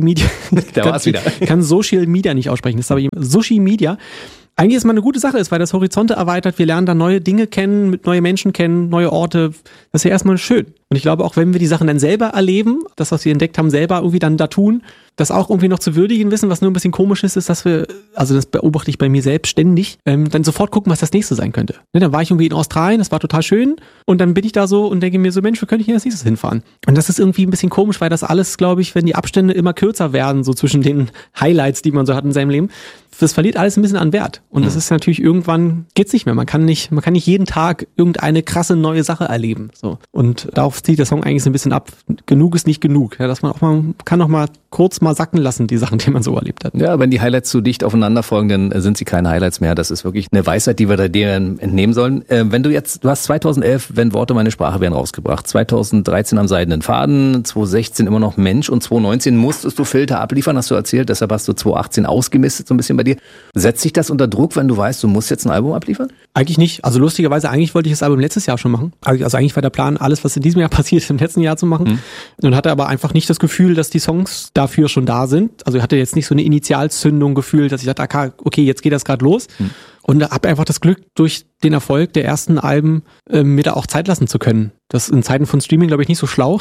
war's wieder. Kann Social Media nicht aussprechen, das ist aber Social Media eigentlich ist mal eine gute Sache ist, weil das Horizonte erweitert, wir lernen da neue Dinge kennen, neue Menschen kennen, neue Orte. Das ist ja erstmal schön. Und ich glaube auch, wenn wir die Sachen dann selber erleben, das, was wir entdeckt haben, selber irgendwie dann da tun, das auch irgendwie noch zu würdigen wissen, was nur ein bisschen komisch ist, dass wir, also das beobachte ich bei mir selbst ständig, dann sofort gucken, was das nächste sein könnte. Ne, dann war ich irgendwie in Australien, das war total schön und dann bin ich da so und denke mir so, Mensch, wo könnte ich denn als nächstes hinfahren? Und das ist irgendwie ein bisschen komisch, weil das alles, glaube ich, wenn die Abstände immer kürzer werden, so zwischen den Highlights, die man so hat in seinem Leben, das verliert alles ein bisschen an Wert. Und das ist natürlich irgendwann, geht's nicht mehr. Man kann nicht jeden Tag irgendeine krasse neue Sache erleben. So. Und darauf zieht der Song eigentlich so ein bisschen ab. Genug ist nicht genug. Ja, dass man auch mal, kann auch mal kurz mal sacken lassen, die Sachen, die man so erlebt hat. Ja, wenn die Highlights zu dicht aufeinander folgen, dann sind sie keine Highlights mehr. Das ist wirklich eine Weisheit, die wir da dir entnehmen sollen. Wenn du hast 2011, wenn Worte meine Sprache wären, rausgebracht. 2013 am Seidenen Faden, 2016 immer noch Mensch und 2019 musstest du Filter abliefern, hast du erzählt. Deshalb hast du 2018 ausgemistet, so ein bisschen bei dir. Setzt sich das unter Druck, wenn du weißt, du musst jetzt ein Album abliefern? Eigentlich nicht. Also lustigerweise, eigentlich wollte ich das Album letztes Jahr schon machen. Also eigentlich war der Plan, alles, was in diesem Jahr passiert, im letzten Jahr zu machen. Und hatte aber einfach nicht das Gefühl, dass die Songs dafür schon da sind. Also ich hatte jetzt nicht so eine Initialzündung gefühlt, dass ich dachte, okay, jetzt geht das gerade los. Und habe einfach das Glück, durch den Erfolg der ersten Alben mir da auch Zeit lassen zu können. Das ist in Zeiten von Streaming, glaube ich, nicht so schlau.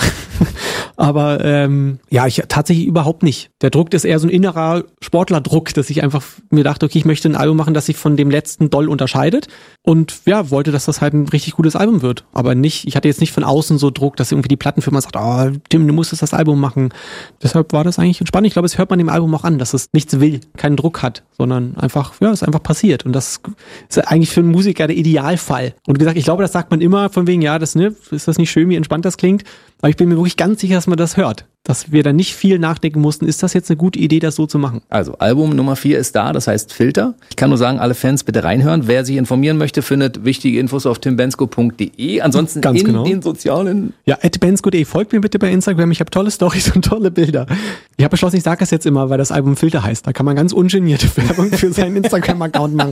Aber ich tatsächlich überhaupt nicht. Der Druck ist eher so ein innerer Sportlerdruck, dass ich einfach mir dachte, okay, ich möchte ein Album machen, das sich von dem letzten doll unterscheidet. Und ja, wollte, dass das halt ein richtig gutes Album wird. Aber nicht, ich hatte jetzt nicht von außen so Druck, dass irgendwie die Plattenfirma sagt, oh, Tim, du musst das Album machen. Deshalb war das eigentlich entspannt. Ich glaube, es hört man dem Album auch an, dass es nichts will, keinen Druck hat, sondern einfach, ja, es ist einfach passiert. Und das ist eigentlich für einen Musiker der Idealfall. Und wie gesagt, ich glaube, das sagt man immer von wegen, ja, das, ne, ist das nicht schön, wie entspannt das klingt? Aber ich bin mir wirklich ganz sicher, dass man das hört. Dass wir da nicht viel nachdenken mussten, ist das jetzt eine gute Idee, das so zu machen? Also, Album Nummer 4 ist da, das heißt Filter. Ich kann nur sagen, alle Fans bitte reinhören. Wer sich informieren möchte, findet wichtige Infos auf timbensko.de. Ansonsten ganz genau. Den sozialen... Ja, @bensko.de. Folgt mir bitte bei Instagram. Ich habe tolle Storys und tolle Bilder. Ich habe beschlossen, ich sage das jetzt immer, weil das Album Filter heißt. Da kann man ganz ungenierte Werbung für seinen Instagram-Account machen.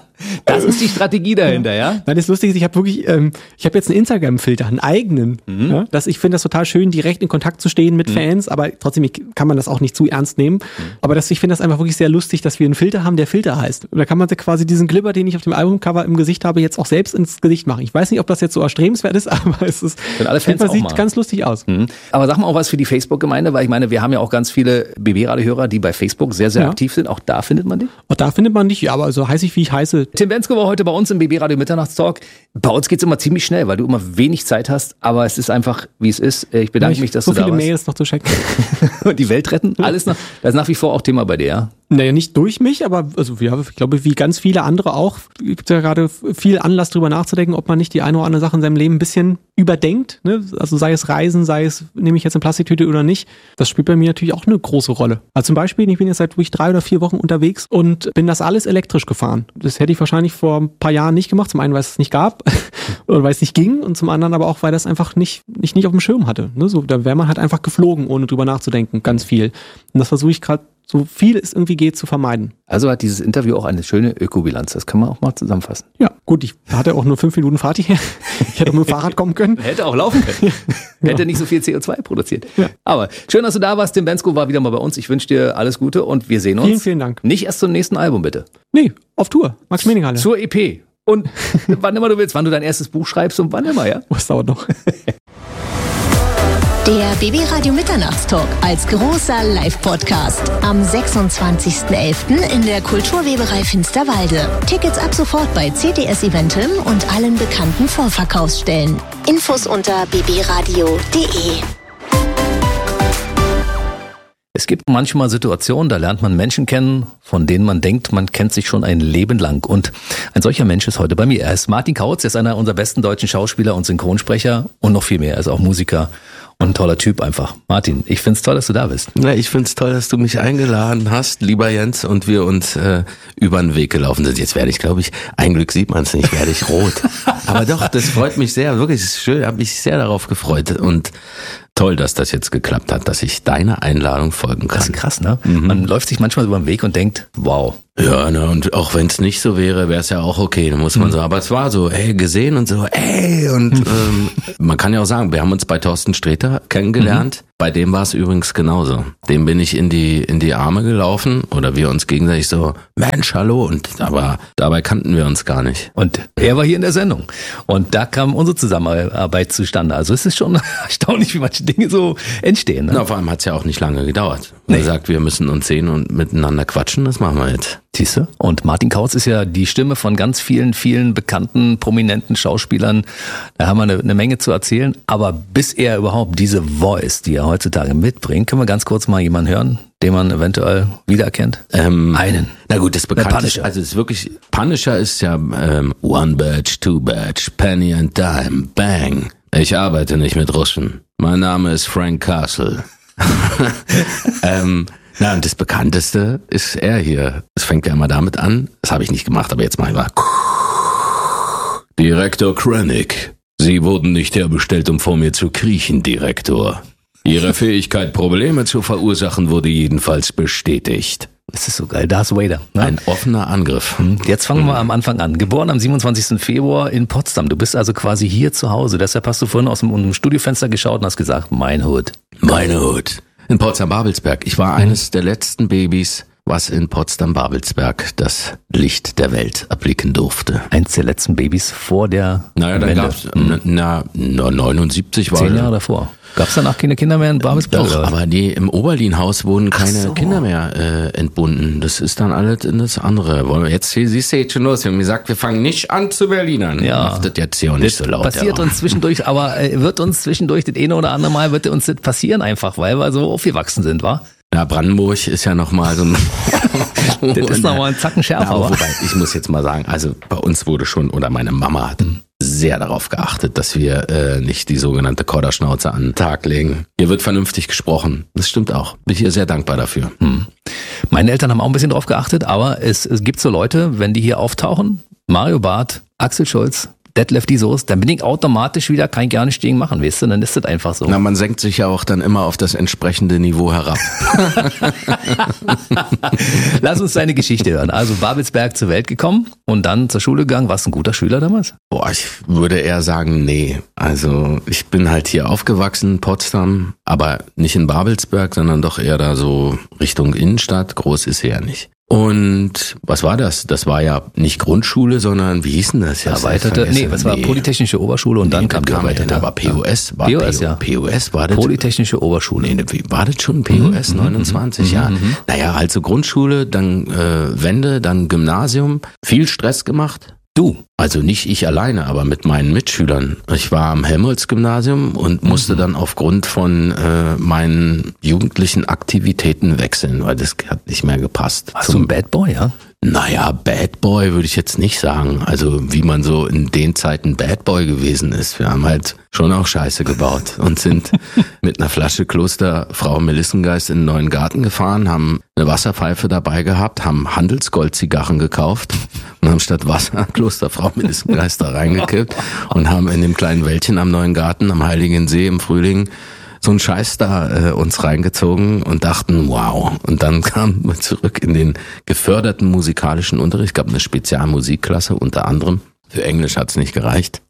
Das ist die Strategie dahinter, ja? Nein, das Lustige ist, ich habe wirklich, ich habe jetzt einen Instagram-Filter, einen eigenen. Ja, ich finde das total schön, direkt in Kontakt zu stehen mit Fans, aber trotzdem kann man das auch nicht zu ernst nehmen. Aber ich finde das einfach wirklich sehr lustig, dass wir einen Filter haben, der Filter heißt. Und da kann man sich quasi diesen Glibber, den ich auf dem Albumcover im Gesicht habe, jetzt auch selbst ins Gesicht machen. Ich weiß nicht, ob das jetzt so erstrebenswert ist, aber es ist, alle Fans sieht mal ganz lustig aus. Aber sag mal auch was für die Facebook-Gemeinde, weil ich meine, wir haben ja auch ganz viele BB-Radio-Hörer, die bei Facebook sehr, sehr aktiv sind. Auch da findet man dich? Auch da findet man dich, ja, aber so heiß ich, wie ich heiße. Tim Bensko war heute bei uns im BB-Radio Mitternachtstalk. Bei uns geht's immer ziemlich schnell, weil du immer wenig Zeit hast, aber es ist einfach, wie es ist. Ich bedanke mich, dass du da warst. So viele Mails noch zu checken. Und die Welt retten, alles noch. Das ist nach wie vor auch Thema bei dir, ja? Naja, nicht durch mich, aber also ja, ich glaube, wie ganz viele andere auch, gibt ja gerade viel Anlass drüber nachzudenken, ob man nicht die eine oder andere Sache in seinem Leben ein bisschen überdenkt. Ne? Also sei es Reisen, sei es, nehme ich jetzt eine Plastiktüte oder nicht. Das spielt bei mir natürlich auch eine große Rolle. Also zum Beispiel, ich bin jetzt seit 3 oder 4 Wochen unterwegs und bin das alles elektrisch gefahren. Das hätte ich wahrscheinlich vor ein paar Jahren nicht gemacht. Zum einen, weil es nicht gab oder weil es nicht ging und zum anderen aber auch, weil das einfach nicht auf dem Schirm hatte. Ne? So, da wäre man halt einfach geflogen, ohne drüber nachzudenken, ganz viel. Und das versuche ich gerade, so viel es irgendwie geht, zu vermeiden. Also hat dieses Interview auch eine schöne Ökobilanz. Das kann man auch mal zusammenfassen. Ja, gut, ich hatte auch nur 5 Minuten Fahrt hierher. Ich hätte auch mit dem Fahrrad kommen können. Hätte auch laufen können. Hätte nicht so viel CO2 produziert. Ja. Aber schön, dass du da warst. Tim Bensko war wieder mal bei uns. Ich wünsche dir alles Gute und wir sehen uns. Vielen Dank. Nicht erst zum nächsten Album, bitte. Nee, auf Tour. Max-Mening-Halle. Zur EP. Und wann immer du willst, wann du dein erstes Buch schreibst und wann immer, ja? Das dauert noch. Der BB-Radio Mitternachtstalk als großer Live-Podcast am 26.11. in der Kulturweberei Finsterwalde. Tickets ab sofort bei CTS Eventim und allen bekannten Vorverkaufsstellen. Infos unter bbradio.de. Es gibt manchmal Situationen, da lernt man Menschen kennen, von denen man denkt, man kennt sich schon ein Leben lang. Und ein solcher Mensch ist heute bei mir. Er ist Martin Kautz, er ist einer unserer besten deutschen Schauspieler und Synchronsprecher und noch viel mehr. Er ist auch Musiker und ein toller Typ einfach. Martin, ich find's toll, dass du da bist. Ja, ich find's toll, dass du mich eingeladen hast, lieber Jens, und wir uns über den Weg gelaufen sind. Jetzt werde ich, glaube ich, ein Glück sieht man es nicht, werde ich rot. Aber doch, das freut mich sehr, wirklich, es ist schön, habe mich sehr darauf gefreut und toll, dass das jetzt geklappt hat, dass ich deiner Einladung folgen kann. Das ist krass, ne? Man läuft sich manchmal über den Weg und denkt, wow. Ja, ne, und auch wenn es nicht so wäre, wäre es ja auch okay, dann muss man so, aber es war so, gesehen und so, und man kann ja auch sagen, wir haben uns bei Thorsten Sträter kennengelernt, bei dem war es übrigens genauso. Dem bin ich in die Arme gelaufen oder wir uns gegenseitig so, Mensch, hallo, aber dabei kannten wir uns gar nicht. Und er war hier in der Sendung und da kam unsere Zusammenarbeit zustande. Also es ist schon erstaunlich, wie manche Dinge so entstehen. Ne? Na, vor allem hat es ja auch nicht lange gedauert. Er sagt, wir müssen uns sehen und miteinander quatschen, das machen wir jetzt. Siehste? Und Martin Kautz ist ja die Stimme von ganz vielen, vielen bekannten, prominenten Schauspielern. Da haben wir eine Menge zu erzählen. Aber bis er überhaupt diese Voice, die er heutzutage mitbringt, können wir ganz kurz mal jemanden hören, den man eventuell wiedererkennt? Einen. Na gut, das Bekannteste, also es ist wirklich, Punisher ist ja One Badge, Two Badge, Penny and Dime, Bang. Ich arbeite nicht mit Russen. Mein Name ist Frank Castle. Na, und das Bekannteste ist er hier. Es fängt ja immer damit an. Das habe ich nicht gemacht, aber jetzt mache ich mal. Direktor Krennic. Sie wurden nicht herbestellt, um vor mir zu kriechen, Direktor. Ihre Fähigkeit, Probleme zu verursachen, wurde jedenfalls bestätigt. Das ist so geil, Darth Vader. Ne? Ein offener Angriff. Jetzt fangen wir am Anfang an. Geboren am 27. Februar in Potsdam. Du bist also quasi hier zu Hause. Deshalb hast du vorhin aus dem Studiofenster geschaut und hast gesagt, mein Hood. Meine Hood. In Potsdam-Babelsberg. Ich war eines der letzten Babys, was in Potsdam-Babelsberg das Licht der Welt erblicken durfte. Eins der letzten Babys vor der Naja, dann Wende. gab's, 79 war 10 Jahre davor. Gab's danach keine Kinder mehr in Babelsberg? Doch, aber im Oberlin-Haus wurden keine Kinder mehr entbunden. Das ist dann alles in das andere. Wollen wir jetzt, siehst du jetzt schon los. Wir haben gesagt, wir fangen nicht an zu Berlinern. Ja. Macht das jetzt hier auch nicht so laut. Passiert uns zwischendurch, aber wird uns zwischendurch das eine oder andere Mal wird uns das passieren einfach, weil wir so aufgewachsen sind, wa? Ja, Brandenburg ist ja nochmal so ein... Das ist nochmal ein Zacken schärfer. Ja, wobei, ich muss jetzt mal sagen, also bei uns wurde schon, oder meine Mama hat sehr darauf geachtet, dass wir nicht die sogenannte Korderschnauze an den Tag legen. Hier wird vernünftig gesprochen. Das stimmt auch. Bin ich ihr sehr dankbar dafür. Meine Eltern haben auch ein bisschen drauf geachtet, aber es gibt so Leute, wenn die hier auftauchen, Mario Barth, Axel Schulz, Detlef die Soße, dann bin ich automatisch wieder, kann ich gar nicht gegen machen, weißt du, dann ist das einfach so. Na, man senkt sich ja auch dann immer auf das entsprechende Niveau herab. Lass uns deine Geschichte hören. Also Babelsberg zur Welt gekommen und dann zur Schule gegangen. Warst du ein guter Schüler damals? Boah, ich würde eher sagen, nee. Also ich bin halt hier aufgewachsen in Potsdam, aber nicht in Babelsberg, sondern doch eher da so Richtung Innenstadt. Groß ist sie ja nicht. Und was war das? Das war ja nicht Grundschule, sondern wie hieß denn das? Erweiterte, das war Polytechnische Oberschule und dann kam die erweiterte. Aber POS war POS, ja. POS war das. Polytechnische Oberschule. Nee, war das schon POS 29, ja. Naja, also Grundschule, dann Wende, dann Gymnasium. Viel Stress gemacht. Du? Also nicht ich alleine, aber mit meinen Mitschülern. Ich war am Helmholtz-Gymnasium und musste dann aufgrund von meinen jugendlichen Aktivitäten wechseln, weil das hat nicht mehr gepasst. Warst du ein Bad Boy, ja? Naja, Bad Boy würde ich jetzt nicht sagen. Also wie man so in den Zeiten Bad Boy gewesen ist. Wir haben halt schon auch Scheiße gebaut und sind mit einer Flasche Kloster Frau Melissengeist in den neuen Garten gefahren, haben eine Wasserpfeife dabei gehabt, haben Handelsgold-Zigarren gekauft und haben statt Wasser Kloster Frau Melissengeist da reingekippt und haben in dem kleinen Wäldchen am neuen Garten am Heiligen See im Frühling so einen Scheiß da uns reingezogen und dachten, wow. Und dann kamen wir zurück in den geförderten musikalischen Unterricht. Es gab eine Spezialmusikklasse unter anderem. Für Englisch hat's nicht gereicht.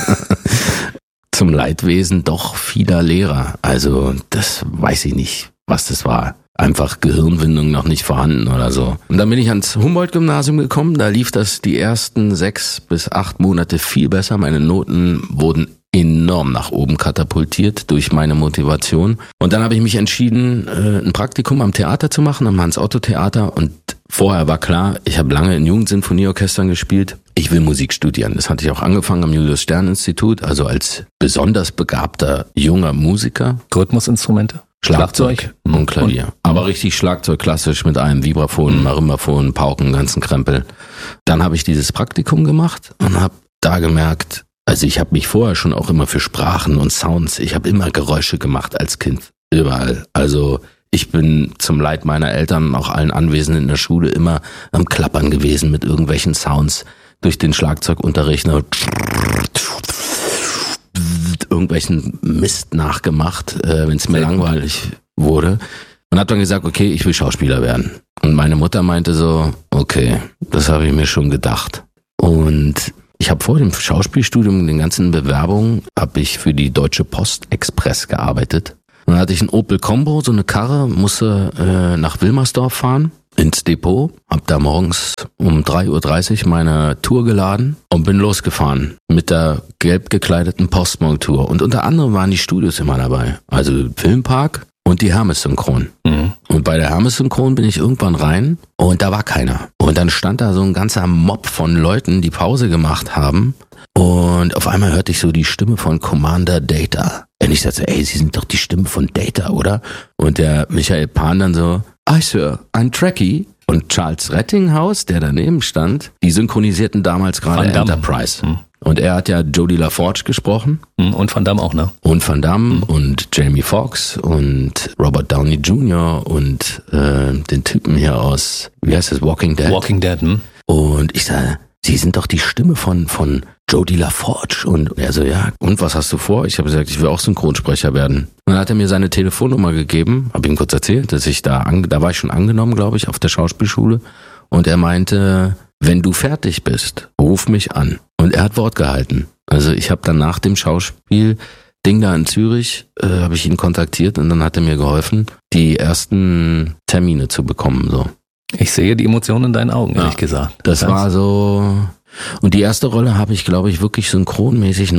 Zum Leidwesen doch vieler Lehrer. Also das weiß ich nicht, was das war. Einfach Gehirnwindung noch nicht vorhanden oder so. Und dann bin ich ans Humboldt-Gymnasium gekommen. Da lief das die ersten 6 bis 8 Monate viel besser. Meine Noten wurden enorm nach oben katapultiert durch meine Motivation. Und dann habe ich mich entschieden, ein Praktikum am Theater zu machen, am Hans-Otto-Theater. Und vorher war klar, ich habe lange in Jugendsinfonieorchestern gespielt. Ich will Musik studieren. Das hatte ich auch angefangen am Julius-Stern-Institut, also als besonders begabter junger Musiker. Rhythmusinstrumente? Schlagzeug und Klavier. Aber richtig Schlagzeug klassisch mit einem Vibraphon, Marimbaphon, Pauken, ganzen Krempel. Dann habe ich dieses Praktikum gemacht und habe da gemerkt, also ich habe mich vorher schon auch immer für Sprachen und Sounds, ich habe immer Geräusche gemacht als Kind, überall. Also ich bin zum Leid meiner Eltern, auch allen Anwesenden in der Schule, immer am Klappern gewesen mit irgendwelchen Sounds durch den Schlagzeugunterricht. irgendwelchen Mist nachgemacht, wenn es mir langweilig wurde. Und habe dann gesagt, okay, ich will Schauspieler werden. Und meine Mutter meinte so, okay, das habe ich mir schon gedacht. Und ich habe vor dem Schauspielstudium, den ganzen Bewerbungen, habe ich für die Deutsche Post Express gearbeitet. Und dann hatte ich einen Opel Combo, so eine Karre, musste nach Wilmersdorf fahren, ins Depot, hab da morgens um 3:30 Uhr meine Tour geladen und bin losgefahren mit der gelb gekleideten Postmontour. Und unter anderem waren die Studios immer dabei, also Filmpark und die Hermes Synchron. Mhm. Und bei der Hermes Synchron bin ich irgendwann rein und da war keiner. Und dann stand da so ein ganzer Mob von Leuten, die Pause gemacht haben. Und auf einmal hörte ich so die Stimme von Commander Data. Und ich sagte, ey, Sie sind doch die Stimme von Data, oder? Und der Michael Pan dann so, Sir, ein Trekkie. Und Charles Rettinghaus, der daneben stand, die synchronisierten damals gerade Enterprise. Mhm. Und er hat ja Jodie LaForge gesprochen. Und Van Damme auch, ne? Und Van Damme und Jamie Foxx und Robert Downey Jr. und den Typen hier aus, wie heißt das, Walking Dead? Walking Dead, Und ich sage, Sie sind doch die Stimme von Jodie LaForge. Und er so, ja, und was hast du vor? Ich habe gesagt, ich will auch Synchronsprecher werden. Und dann hat er mir seine Telefonnummer gegeben, habe ihm kurz erzählt, dass ich da war ich schon angenommen, glaube ich, auf der Schauspielschule. Und er meinte, wenn du fertig bist, ruf mich an. Und er hat Wort gehalten. Also ich habe dann nach dem Schauspielding da in Zürich, habe ich ihn kontaktiert und dann hat er mir geholfen, die ersten Termine zu bekommen. So. Ich sehe die Emotionen in deinen Augen, ehrlich gesagt. Das war so. Und die erste Rolle habe ich, glaube ich, wirklich synchronmäßig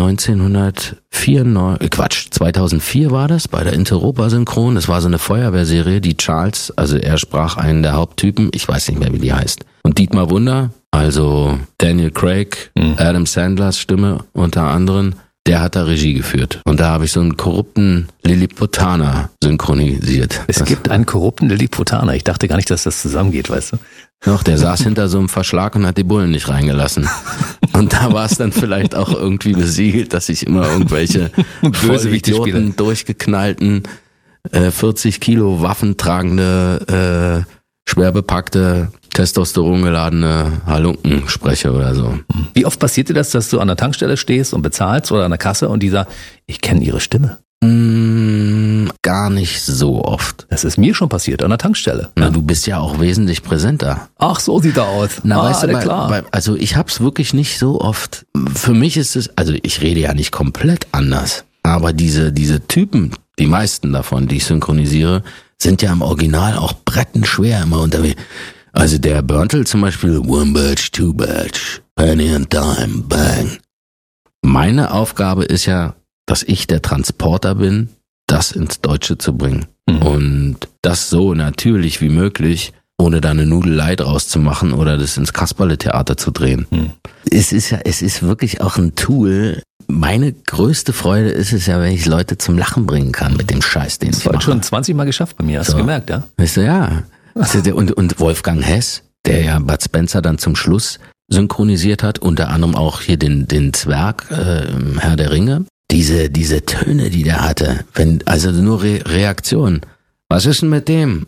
2004 war das, bei der Interopa Synchron. Das war so eine Feuerwehrserie, die Charles, also er sprach einen der Haupttypen, ich weiß nicht mehr, wie die heißt. Und Dietmar Wunder, also Daniel Craig, Adam Sandlers Stimme unter anderem, der hat da Regie geführt. Und da habe ich so einen korrupten Lilliputaner synchronisiert. Es gibt einen korrupten Lilliputaner. Ich dachte gar nicht, dass das zusammengeht, weißt du? Doch, der saß hinter so einem Verschlag und hat die Bullen nicht reingelassen. Und da war es dann vielleicht auch irgendwie besiegelt, dass ich immer irgendwelche Vollidioten, durchgeknallten, 40 Kilo Waffen tragende, schwer bepackte, testosterongeladene Halunken spreche oder so. Wie oft passiert dir das, dass du an der Tankstelle stehst und bezahlst oder an der Kasse und die sagt, ich kenne ihre Stimme? Gar nicht so oft. Das ist mir schon passiert, an der Tankstelle. Na, du bist ja auch wesentlich präsenter. Ach, so sieht er aus. Na, weißt du, klar. Also ich hab's wirklich nicht so oft. Für mich ist es, also ich rede ja nicht komplett anders, aber diese Typen, die meisten davon, die ich synchronisiere, sind ja im Original auch brettenschwer immer unterwegs. Also der Burntle zum Beispiel, one batch, two batch, penny and dime, bang. Meine Aufgabe ist ja, dass ich der Transporter bin, das ins Deutsche zu bringen. Und das so natürlich wie möglich, ohne da eine Nudelei draus zu machen oder das ins Kasperle-Theater zu drehen. Es ist wirklich auch ein Tool. Meine größte Freude ist es ja, wenn ich Leute zum Lachen bringen kann mit dem Scheiß, den ich mache. Das war schon 20 Mal geschafft bei mir, hast du gemerkt, ja? Weißt du, ja. Und Wolfgang Hess, der ja Bud Spencer dann zum Schluss synchronisiert hat, unter anderem auch hier den Zwerg, Herr der Ringe. Diese Töne, die der hatte, also nur Reaktion. Was ist denn mit dem?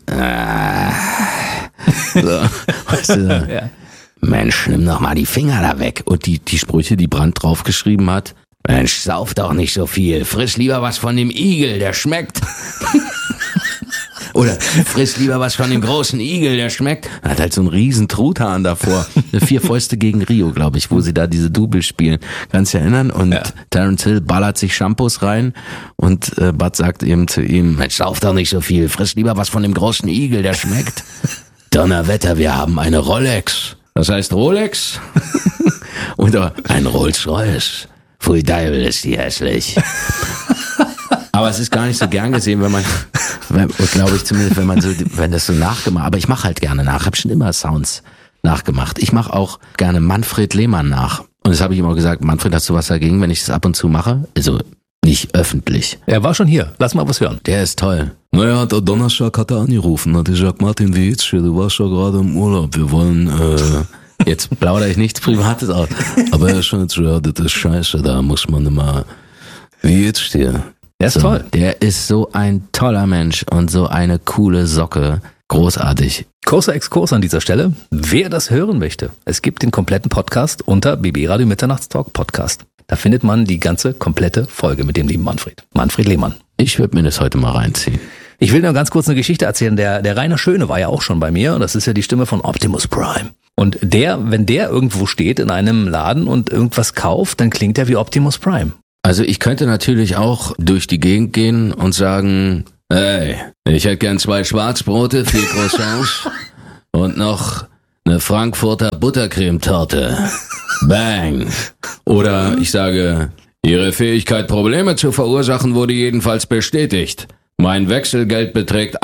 So, weißt du, ja. Mensch, nimm doch mal die Finger da weg. Und die Sprüche, die Brandt draufgeschrieben hat. Mensch, sauf doch nicht so viel. Friss lieber was von dem Igel, der schmeckt. Oder friss lieber was von dem großen Igel, der schmeckt. Er hat halt so einen riesen Truthahn davor. 4 Fäuste gegen Rio, glaube ich, wo sie da diese Double spielen. Kannst du dich erinnern? Und ja. Terence Hill ballert sich Shampoos rein und Bud sagt eben zu ihm, Mensch, sauf doch nicht so viel. Friss lieber was von dem großen Igel, der schmeckt. Donnerwetter, wir haben eine Rolex. Das heißt Rolex? Oder ein Rolls-Royce. Pfui Deibel, ist die hässlich. Aber es ist gar nicht so gern gesehen, glaube ich zumindest, wenn das so nachgemacht. Aber ich mache halt gerne nach. Ich habe schon immer Sounds nachgemacht. Ich mache auch gerne Manfred Lehmann nach. Und das habe ich immer gesagt, Manfred, hast du was dagegen, wenn ich das ab und zu mache? Also nicht öffentlich. Er war schon hier. Lass mal was hören. Der ist toll. Naja, der Donnerstag hat er angerufen. Hat gesagt, Martin, wie geht's dir? Du warst ja gerade im Urlaub. Wir wollen... Jetzt plaudere ich nichts Privates aus. Aber er ist schon jetzt, ja, das ist scheiße. Da muss man immer... Wie geht's dir? Der ist toll. Der ist so ein toller Mensch und so eine coole Socke. Großartig. Kurzer Exkurs an dieser Stelle. Wer das hören möchte, es gibt den kompletten Podcast unter BB Radio Mitternachtstalk Podcast. Da findet man die ganze komplette Folge mit dem lieben Manfred Lehmann. Ich würde mir das heute mal reinziehen. Ich will nur ganz kurz eine Geschichte erzählen. Der Rainer Schöne war ja auch schon bei mir und das ist ja die Stimme von Optimus Prime. Und wenn der irgendwo steht in einem Laden und irgendwas kauft, dann klingt er wie Optimus Prime. Also ich könnte natürlich auch durch die Gegend gehen und sagen, hey, ich hätte gern 2 Schwarzbrote, 4 Croissants und noch eine Frankfurter Buttercremetorte. Bang. Oder ich sage, Ihre Fähigkeit, Probleme zu verursachen, wurde jedenfalls bestätigt. Mein Wechselgeld beträgt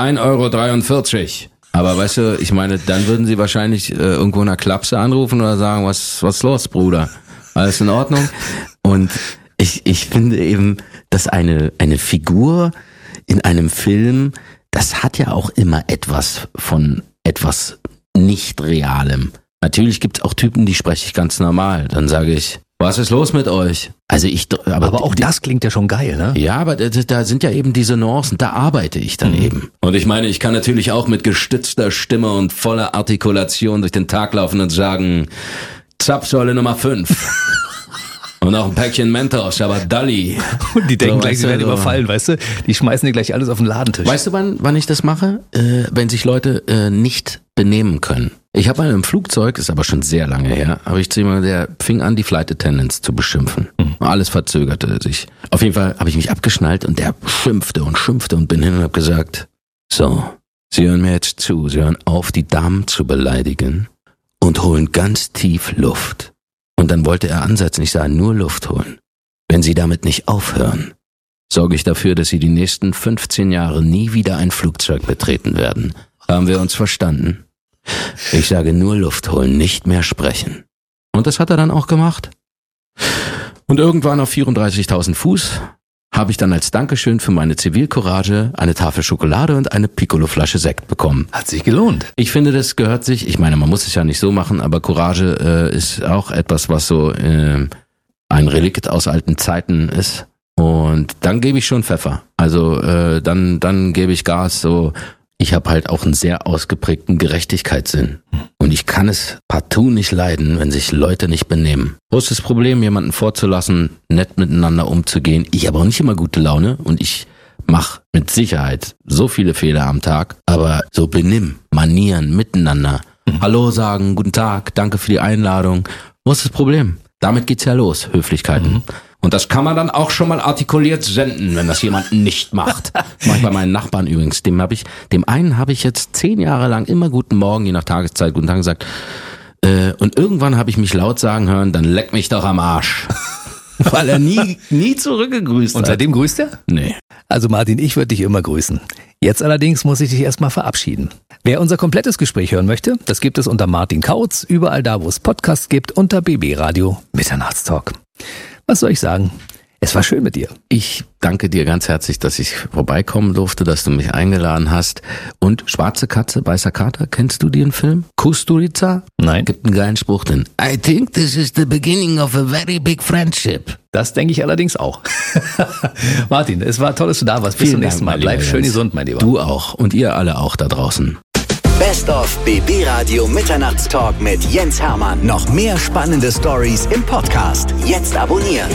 1,43 €. Aber weißt du, ich meine, dann würden sie wahrscheinlich irgendwo in der Klapse anrufen oder sagen, was los, Bruder? Alles in Ordnung? Und ich finde eben, dass eine Figur in einem Film, das hat ja auch immer etwas von etwas nicht Realem. Natürlich gibt's auch Typen, die spreche ich ganz normal. Dann sage ich, was ist los mit euch? Also aber auch das klingt ja schon geil, ne? Ja, aber da sind ja eben diese Nuancen, da arbeite ich dann eben. Und ich meine, ich kann natürlich auch mit gestützter Stimme und voller Artikulation durch den Tag laufen und sagen, Zapfsäule Nummer 5. Und auch ein Päckchen Mentos, aber Dalli. Und die denken gleich, sie werden überfallen, weißt du? Die schmeißen dir gleich alles auf den Ladentisch. Weißt du, wann ich das mache? Wenn sich Leute nicht benehmen können. Ich habe mal im Flugzeug, ist aber schon sehr lange her, habe ich zu jemandem, der fing an, die Flight Attendants zu beschimpfen. Alles verzögerte sich. Auf jeden Fall habe ich mich abgeschnallt und der schimpfte und bin hin und habe gesagt, so, Sie hören mir jetzt zu, Sie hören auf, die Damen zu beleidigen und holen ganz tief Luft. Und dann wollte er ansetzen, ich sage, nur Luft holen. Wenn Sie damit nicht aufhören, sorge ich dafür, dass Sie die nächsten 15 Jahre nie wieder ein Flugzeug betreten werden. Haben wir uns verstanden? Ich sage, nur Luft holen, nicht mehr sprechen. Und das hat er dann auch gemacht. Und irgendwann auf 34.000 Fuß habe ich dann als Dankeschön für meine Zivilcourage eine Tafel Schokolade und eine Piccolo-Flasche Sekt bekommen. Hat sich gelohnt. Ich finde, das gehört sich, ich meine, man muss es ja nicht so machen, aber Courage ist auch etwas, was so ein Relikt aus alten Zeiten ist. Und dann gebe ich schon Pfeffer. Also dann gebe ich Gas, so. Ich habe halt auch einen sehr ausgeprägten Gerechtigkeitssinn. Und ich kann es partout nicht leiden, wenn sich Leute nicht benehmen. Wo ist das Problem, jemanden vorzulassen, nett miteinander umzugehen? Ich habe auch nicht immer gute Laune und ich mache mit Sicherheit so viele Fehler am Tag. Aber so Benimm, Manieren, miteinander. Hallo sagen, guten Tag, danke für die Einladung. Wo ist das Problem? Damit geht's ja los, Höflichkeiten. Und das kann man dann auch schon mal artikuliert senden, wenn das jemand nicht macht. Mach ich bei meinen Nachbarn übrigens. Dem einen habe ich jetzt 10 Jahre lang immer guten Morgen, je nach Tageszeit, guten Tag gesagt. Und irgendwann habe ich mich laut sagen hören, dann leck mich doch am Arsch. Weil er nie zurückgegrüßt hat. Und seitdem grüßt er? Nee. Also Martin, ich würde dich immer grüßen. Jetzt allerdings muss ich dich erstmal verabschieden. Wer unser komplettes Gespräch hören möchte, das gibt es unter Martin Kautz, überall da, wo es Podcasts gibt, unter BB Radio Mitternachtstalk. Was soll ich sagen? Es war schön mit dir. Ich danke dir ganz herzlich, dass ich vorbeikommen durfte, dass du mich eingeladen hast. Und Schwarze Katze, Weißer Kater, kennst du den Film? Kusturica? Nein. Gibt einen geilen Spruch drin. I think this is the beginning of a very big friendship. Das denke ich allerdings auch. Martin, es war toll, dass du da warst. Bis zum nächsten Mal. Bleib schön gesund, mein Lieber. Du auch und ihr alle auch da draußen. Best of BB Radio Mitternachtstalk mit Jens Hermann. Noch mehr spannende Stories im Podcast. Jetzt abonnieren.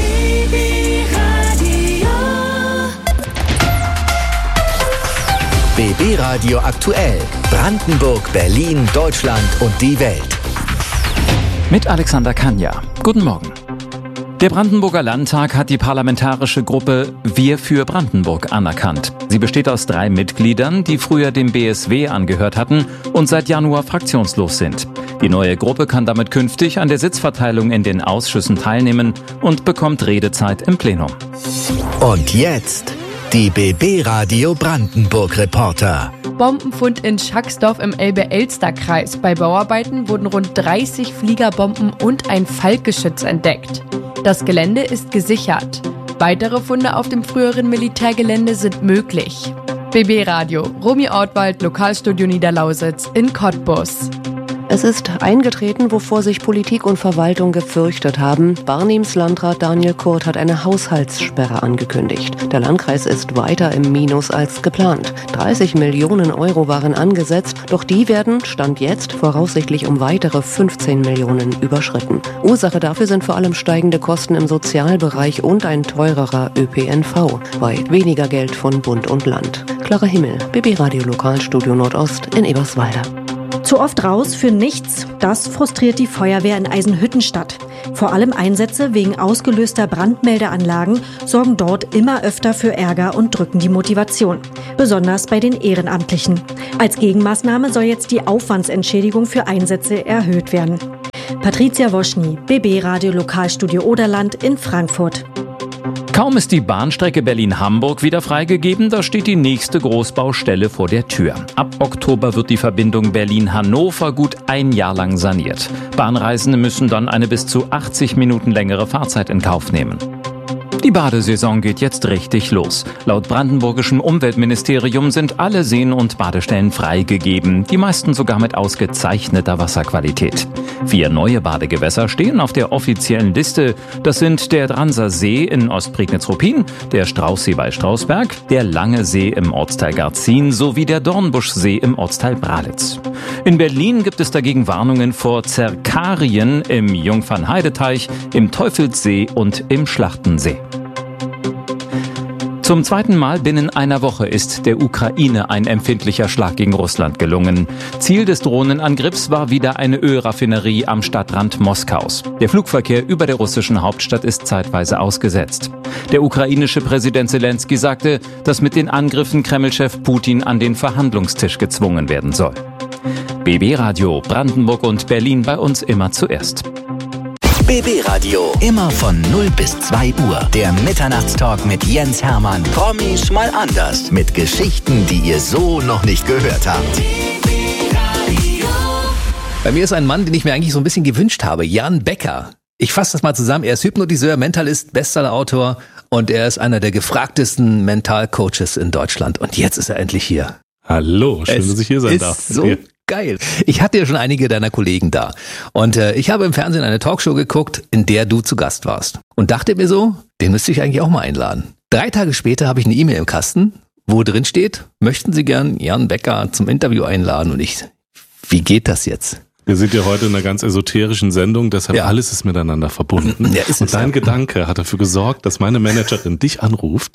BB Radio aktuell. Brandenburg, Berlin, Deutschland und die Welt. Mit Alexander Kanja. Guten Morgen. Der Brandenburger Landtag hat die parlamentarische Gruppe Wir für Brandenburg anerkannt. Sie besteht aus 3 Mitgliedern, die früher dem BSW angehört hatten und seit Januar fraktionslos sind. Die neue Gruppe kann damit künftig an der Sitzverteilung in den Ausschüssen teilnehmen und bekommt Redezeit im Plenum. Und jetzt die BB Radio Brandenburg Reporter. Bombenfund in Schacksdorf im Elbe-Elster-Kreis. Bei Bauarbeiten wurden rund 30 Fliegerbomben und ein Falkgeschütz entdeckt. Das Gelände ist gesichert. Weitere Funde auf dem früheren Militärgelände sind möglich. BB Radio, Romy Ortwald, Lokalstudio Niederlausitz in Cottbus. Es ist eingetreten, wovor sich Politik und Verwaltung gefürchtet haben. Barnims Landrat Daniel Kurt hat eine Haushaltssperre angekündigt. Der Landkreis ist weiter im Minus als geplant. 30 Millionen Euro waren angesetzt, Doch die werden, Stand jetzt, voraussichtlich um weitere 15 Millionen überschritten. Ursache dafür sind vor allem steigende Kosten im Sozialbereich und ein teurerer ÖPNV. Weit weniger Geld von Bund und Land. Clara Himmel, BB Radio Lokalstudio Nordost in Eberswalde. Zu oft raus für nichts, das frustriert die Feuerwehr in Eisenhüttenstadt. Vor allem Einsätze wegen ausgelöster Brandmeldeanlagen sorgen dort immer öfter für Ärger und drücken die Motivation. Besonders bei den Ehrenamtlichen. Als Gegenmaßnahme soll jetzt die Aufwandsentschädigung für Einsätze erhöht werden. Patricia Woschny, BB Radio Lokalstudio Oderland in Frankfurt. Kaum ist die Bahnstrecke Berlin-Hamburg wieder freigegeben, da steht die nächste Großbaustelle vor der Tür. Ab Oktober wird die Verbindung Berlin-Hannover gut ein Jahr lang saniert. Bahnreisende müssen dann eine bis zu 80 Minuten längere Fahrzeit in Kauf nehmen. Die Badesaison geht jetzt richtig los. Laut brandenburgischem Umweltministerium sind alle Seen und Badestellen freigegeben, die meisten sogar mit ausgezeichneter Wasserqualität. 4 neue Badegewässer stehen auf der offiziellen Liste. Das sind der Dranser See in Ostprignitz-Ruppin, der Straußsee bei Strausberg, der Lange See im Ortsteil Garzin sowie der Dornbuschsee im Ortsteil Bralitz. In Berlin gibt es dagegen Warnungen vor Zerkarien im Jungfernheideteich, im Teufelssee und im Schlachtensee. Zum zweiten Mal binnen einer Woche ist der Ukraine ein empfindlicher Schlag gegen Russland gelungen. Ziel des Drohnenangriffs war wieder eine Ölraffinerie am Stadtrand Moskaus. Der Flugverkehr über der russischen Hauptstadt ist zeitweise ausgesetzt. Der ukrainische Präsident Zelensky sagte, dass mit den Angriffen Kreml-Chef Putin an den Verhandlungstisch gezwungen werden soll. BB Radio Brandenburg und Berlin bei uns immer zuerst. BB Radio, immer von 0 bis 2 Uhr. Der Mitternachtstalk mit Jens Hermann. Promis mal anders. Mit Geschichten, die ihr so noch nicht gehört habt. Bei mir ist ein Mann, den ich mir eigentlich so ein bisschen gewünscht habe. Jan Becker. Ich fasse das mal zusammen. Er ist Hypnotiseur, Mentalist, Bestsellerautor und er ist einer der gefragtesten Mentalcoaches in Deutschland. Und jetzt ist er endlich hier. Hallo, schön, dass ich hier sein darf. So geil. Ich hatte ja schon einige deiner Kollegen da. Und ich habe im Fernsehen eine Talkshow geguckt, in der du zu Gast warst. Und dachte mir so, den müsste ich eigentlich auch mal einladen. 3 Tage später habe ich eine E-Mail im Kasten, wo drin steht, möchten Sie gern Jan Becker zum Interview einladen? Und ich, wie geht das jetzt? Wir sind ja heute in einer ganz esoterischen Sendung, deshalb alles ist miteinander verbunden. Ja, ist und dein Gedanke hat dafür gesorgt, dass meine Managerin dich anruft.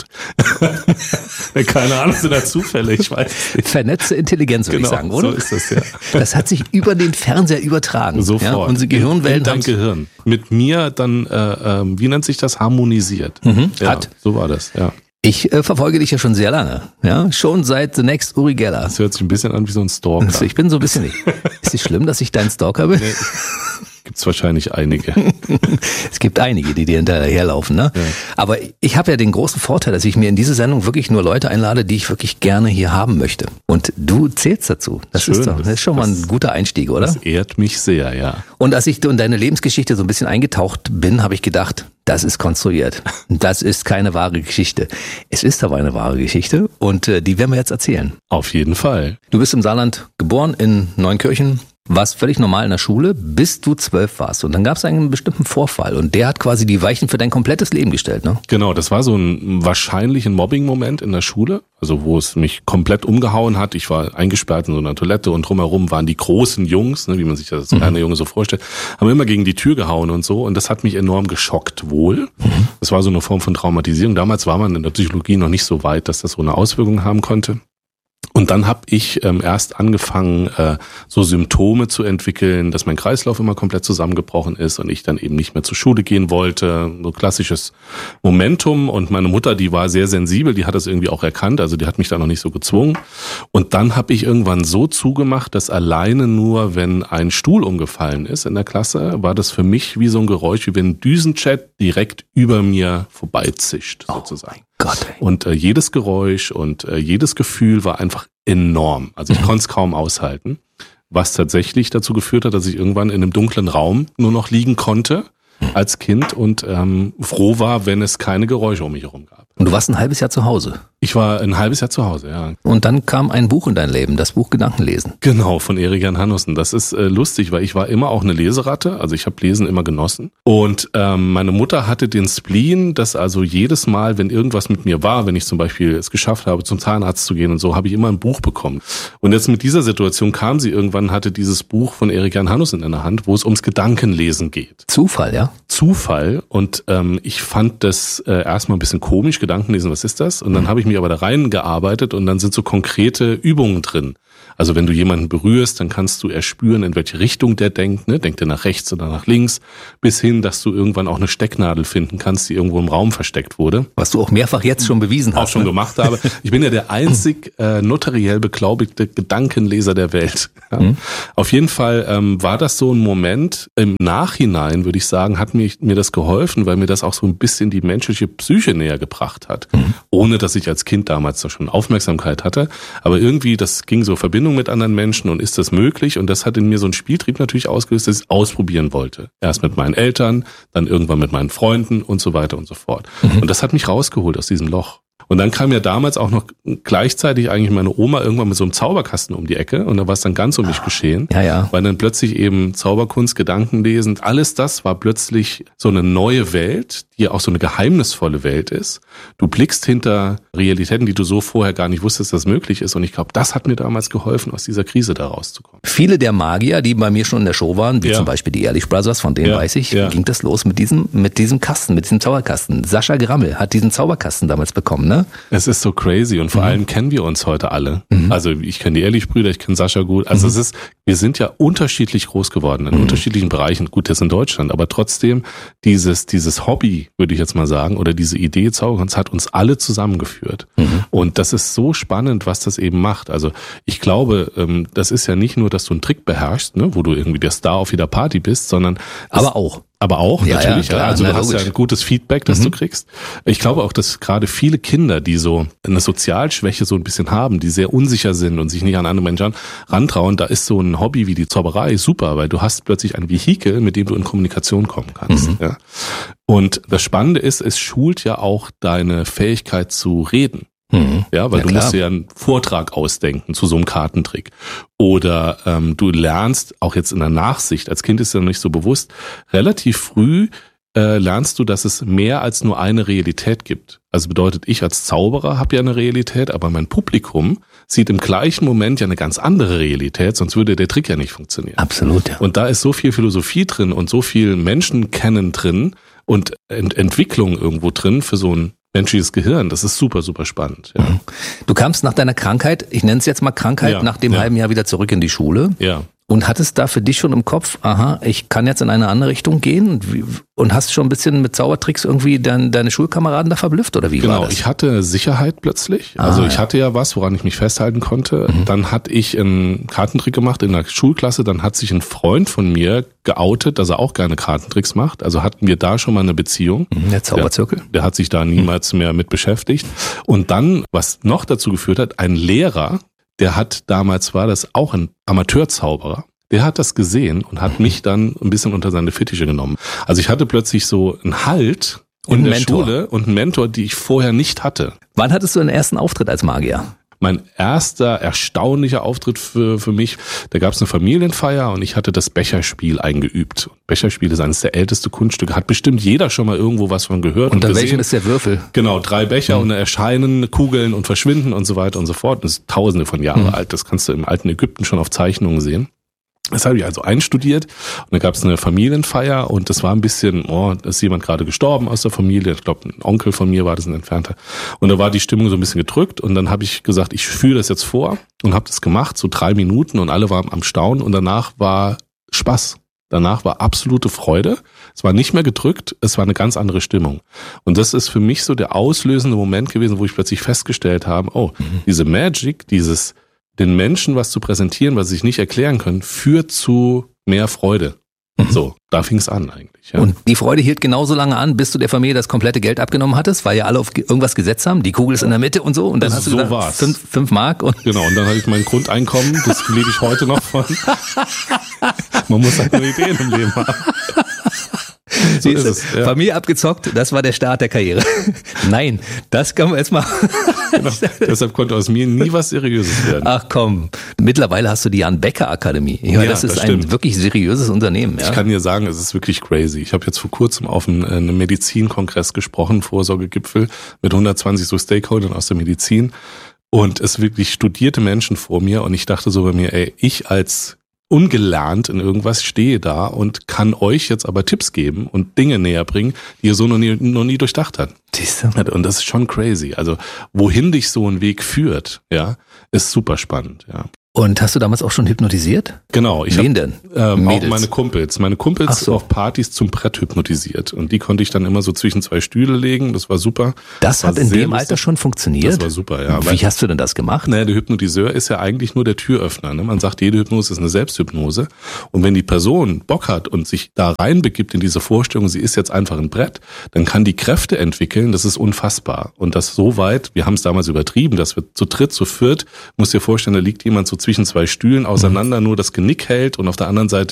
Keine Ahnung, sind da Zufälle, ich weiß nicht. Vernetzte Intelligenz, würde ich sagen, oder? So ist das, ja. Das hat sich über den Fernseher übertragen. Sofort. Ja, unsere Gehirnwellen in dein Gehirn. Mit mir dann, wie nennt sich das, harmonisiert. Ja, so war das, ja. Ich verfolge dich ja schon sehr lange, ja, schon seit The Next Uri Geller. Das hört sich ein bisschen an wie so ein Stalker. Also ich bin so ein bisschen, ist es schlimm, dass ich dein Stalker bin? Nee, gibt's wahrscheinlich einige. Es gibt einige, die dir hinterherlaufen, ne? Ja. Aber ich habe ja den großen Vorteil, dass ich mir in diese Sendung wirklich nur Leute einlade, die ich wirklich gerne hier haben möchte. Und du zählst dazu. Das ist schon mal ein guter Einstieg, oder? Das ehrt mich sehr, ja. Und als ich in deine Lebensgeschichte so ein bisschen eingetaucht bin, habe ich gedacht, das ist konstruiert. Das ist keine wahre Geschichte. Es ist aber eine wahre Geschichte und die werden wir jetzt erzählen. Auf jeden Fall. Du bist im Saarland geboren, in Neunkirchen, warst völlig normal in der Schule, bis du 12 warst. Und dann gab es einen bestimmten Vorfall und der hat quasi die Weichen für dein komplettes Leben gestellt, ne? Genau, das war so ein wahrscheinlich ein Mobbing-Moment in der Schule, also wo es mich komplett umgehauen hat. Ich war eingesperrt in so einer Toilette und drumherum waren die großen Jungs, ne, wie man sich das als kleiner Junge so vorstellt, haben immer gegen die Tür gehauen und so. Und das hat mich enorm geschockt wohl. Das war so eine Form von Traumatisierung. Damals war man in der Psychologie noch nicht so weit, dass das so eine Auswirkung haben konnte. Und dann habe ich erst angefangen, so Symptome zu entwickeln, dass mein Kreislauf immer komplett zusammengebrochen ist und ich dann eben nicht mehr zur Schule gehen wollte. So klassisches Momentum. Und meine Mutter, die war sehr sensibel, die hat das irgendwie auch erkannt, also die hat mich da noch nicht so gezwungen. Und dann habe ich irgendwann so zugemacht, dass alleine nur, wenn ein Stuhl umgefallen ist in der Klasse, war das für mich wie so ein Geräusch, wie wenn ein Düsenjet direkt über mir vorbeizischt, sozusagen. Gott, ey. Und jedes Geräusch und jedes Gefühl war einfach enorm. Also ich konnte es kaum aushalten, was tatsächlich dazu geführt hat, dass ich irgendwann in einem dunklen Raum nur noch liegen konnte als Kind und froh war, wenn es keine Geräusche um mich herum gab. Und du warst ein halbes Jahr zu Hause. Ich war ein halbes Jahr zu Hause, ja. Und dann kam ein Buch in dein Leben, das Buch Gedankenlesen. Genau, von Erik Jan Hannussen. Das ist lustig, weil ich war immer auch eine Leseratte, also ich habe Lesen immer genossen. Und meine Mutter hatte den Spleen, dass also jedes Mal, wenn irgendwas mit mir war, wenn ich zum Beispiel es geschafft habe, zum Zahnarzt zu gehen und so, habe ich immer ein Buch bekommen. Und jetzt mit dieser Situation kam sie irgendwann, hatte dieses Buch von Erik Jan Hannussen in der Hand, wo es ums Gedankenlesen geht. Zufall, ja? Zufall. Und ich fand das erstmal ein bisschen komisch, Gedankenlesen, was ist das? Und dann habe ich mich aber da reingearbeitet und dann sind so konkrete Übungen drin. Also wenn du jemanden berührst, dann kannst du erspüren, in welche Richtung der denkt, ne? Denkt er nach rechts oder nach links, bis hin, dass du irgendwann auch eine Stecknadel finden kannst, die irgendwo im Raum versteckt wurde. Was du auch mehrfach jetzt schon bewiesen hast. Auch schon gemacht habe. Ich bin ja der einzig notariell beglaubigte Gedankenleser der Welt. Ja. Auf jeden Fall war das so ein Moment, im Nachhinein würde ich sagen, hat mir das geholfen, weil mir das auch so ein bisschen die menschliche Psyche näher gebracht hat. Ohne, dass ich als Kind damals da schon Aufmerksamkeit hatte. Aber irgendwie, das ging so Verbindung mit anderen Menschen und ist das möglich? Und das hat in mir so einen Spieltrieb natürlich ausgelöst, dass ich es ausprobieren wollte. Erst mit meinen Eltern, dann irgendwann mit meinen Freunden und so weiter und so fort. Und das hat mich rausgeholt aus diesem Loch. Und dann kam ja damals auch noch gleichzeitig eigentlich meine Oma irgendwann mit so einem Zauberkasten um die Ecke und da war es dann ganz um mich geschehen. Ja, ja. Weil dann plötzlich eben Zauberkunst, Gedankenlesen, alles das war plötzlich so eine neue Welt, die auch so eine geheimnisvolle Welt ist. Du blickst hinter Realitäten, die du so vorher gar nicht wusstest, dass möglich ist. Und ich glaube, das hat mir damals geholfen, aus dieser Krise da rauszukommen. Viele der Magier, die bei mir schon in der Show waren, wie zum Beispiel die Ehrlich Brothers, von denen weiß ich, ging das los mit diesem Kasten, mit diesem Zauberkasten. Sascha Grammel hat diesen Zauberkasten damals bekommen, ne? Es ist so crazy und vor allem kennen wir uns heute alle. Also ich kenne die Ehrlich-Brüder, ich kenne Sascha gut. Also wir sind ja unterschiedlich groß geworden, in unterschiedlichen Bereichen. Gut, jetzt in Deutschland, aber trotzdem dieses Hobby, würde ich jetzt mal sagen, oder diese Idee Zauberkunst hat uns alle zusammengeführt. Und das ist so spannend, was das eben macht. Also ich glaube, das ist ja nicht nur, dass du einen Trick beherrschst, ne, wo du irgendwie der Star auf jeder Party bist, sondern Aber auch, natürlich. klar, Also du hast logisch. ja ein gutes Feedback, das du kriegst. Ich glaube auch, dass gerade viele Kinder, die so eine Sozialschwäche so ein bisschen haben, die sehr unsicher sind und sich nicht an andere Menschen rantrauen, da ist so ein Hobby wie die Zauberei super, weil du hast plötzlich ein Vehikel, mit dem du in Kommunikation kommen kannst. Ja. Und das Spannende ist, es schult ja auch deine Fähigkeit zu reden. Ja, weil du musst dir ja einen Vortrag ausdenken zu so einem Kartentrick. Oder du lernst, auch jetzt in der Nachsicht, als Kind ist ja noch nicht so bewusst, relativ früh lernst du, dass es mehr als nur eine Realität gibt. Also bedeutet, ich als Zauberer habe ja eine Realität, aber mein Publikum sieht im gleichen Moment ja eine ganz andere Realität, sonst würde der Trick ja nicht funktionieren. Absolut, ja. Und da ist so viel Philosophie drin und so viel Menschenkennen drin und Entwicklung irgendwo drin für so ein menschliches Gehirn. Das ist super, super spannend. Ja. Du kamst nach deiner Krankheit, ich nenne es jetzt mal Krankheit, nach dem halben Jahr wieder zurück in die Schule. Ja. Und hattest da für dich schon im Kopf, aha, ich kann jetzt in eine andere Richtung gehen und hast schon ein bisschen mit Zaubertricks irgendwie deine Schulkameraden da verblüfft oder wie war das? Ich hatte Sicherheit plötzlich. Also ich hatte ja was, woran ich mich festhalten konnte. Dann hatte ich einen Kartentrick gemacht in der Schulklasse. Dann hat sich ein Freund von mir geoutet, dass er auch gerne Kartentricks macht. Also hatten wir da schon mal eine Beziehung. Der Zauberzirkel. Der hat sich da niemals mehr mit beschäftigt. Und dann, was noch dazu geführt hat, ein Lehrer, der hat damals, war das auch ein Amateurzauberer, der hat das gesehen und hat mich dann ein bisschen unter seine Fittiche genommen. Also ich hatte plötzlich so einen Halt in der Schule und einen Mentor, die ich vorher nicht hatte. Wann hattest du den ersten Auftritt als Magier? Mein erster erstaunlicher Auftritt für mich, da gab es eine Familienfeier und ich hatte das Becherspiel eingeübt. Becherspiel ist eines der ältesten Kunststücke, hat bestimmt jeder schon mal irgendwo was von gehört. Und welchen ist der Würfel? Genau, 3 Becher und dann erscheinen Kugeln und verschwinden und so weiter und so fort. Das ist tausende von Jahren alt, das kannst du im alten Ägypten schon auf Zeichnungen sehen. Das habe ich also einstudiert und dann gab es eine Familienfeier und das war ein bisschen, da ist jemand gerade gestorben aus der Familie, ich glaube ein Onkel von mir war das, ein Entfernter, und da war die Stimmung so ein bisschen gedrückt und dann habe ich gesagt, ich führe das jetzt vor und habe das gemacht, so 3 Minuten und alle waren am Staunen und danach war Spaß. Danach war absolute Freude. Es war nicht mehr gedrückt, es war eine ganz andere Stimmung. Und das ist für mich so der auslösende Moment gewesen, wo ich plötzlich festgestellt habe, diese Magic, den Menschen was zu präsentieren, was sie sich nicht erklären können, führt zu mehr Freude. So, da fing es an eigentlich. Ja. Und die Freude hielt genauso lange an, bis du der Familie das komplette Geld abgenommen hattest, weil ja alle auf irgendwas gesetzt haben. Die Kugel ist in der Mitte und so. Und dann hast du gesagt, 5 Mark. Und genau, und dann hatte ich mein Grundeinkommen, das lebe ich heute noch von. Man muss halt nur Ideen im Leben haben. Siehst du, Familie abgezockt, das war der Start der Karriere. Nein, das kann man jetzt mal. Genau. Deshalb konnte aus mir nie was Seriöses werden. Ach komm, mittlerweile hast du die Jan-Becker-Akademie. Ich meine, das ist ein wirklich seriöses Unternehmen. Ja? Ich kann dir sagen, es ist wirklich crazy. Ich habe jetzt vor kurzem auf einem Medizinkongress gesprochen, Vorsorgegipfel mit 120 so Stakeholdern aus der Medizin und es wirklich studierte Menschen vor mir und ich dachte so bei mir, ich als ungelernt in irgendwas stehe da und kann euch jetzt aber Tipps geben und Dinge näher bringen, die ihr so noch nie durchdacht habt. Und das ist schon crazy. Also wohin dich so ein Weg führt, ja, ist super spannend, ja. Und hast du damals auch schon hypnotisiert? Genau. Wen denn? Auch meine Kumpels. Meine Kumpels auf Partys zum Brett hypnotisiert. Und die konnte ich dann immer so zwischen zwei Stühle legen. Das war super. Das hat in dem Alter schon funktioniert? Das war super, ja. Wie hast du denn das gemacht? Naja, der Hypnotiseur ist ja eigentlich nur der Türöffner. Ne? Man sagt, jede Hypnose ist eine Selbsthypnose. Und wenn die Person Bock hat und sich da reinbegibt in diese Vorstellung, sie ist jetzt einfach ein Brett, dann kann die Kräfte entwickeln. Das ist unfassbar. Und das so weit, wir haben es damals übertrieben, dass wir zu dritt, zu viert, musst dir vorstellen, da liegt jemand so zwischen zwei Stühlen auseinander, nur das Genick hält und auf der anderen Seite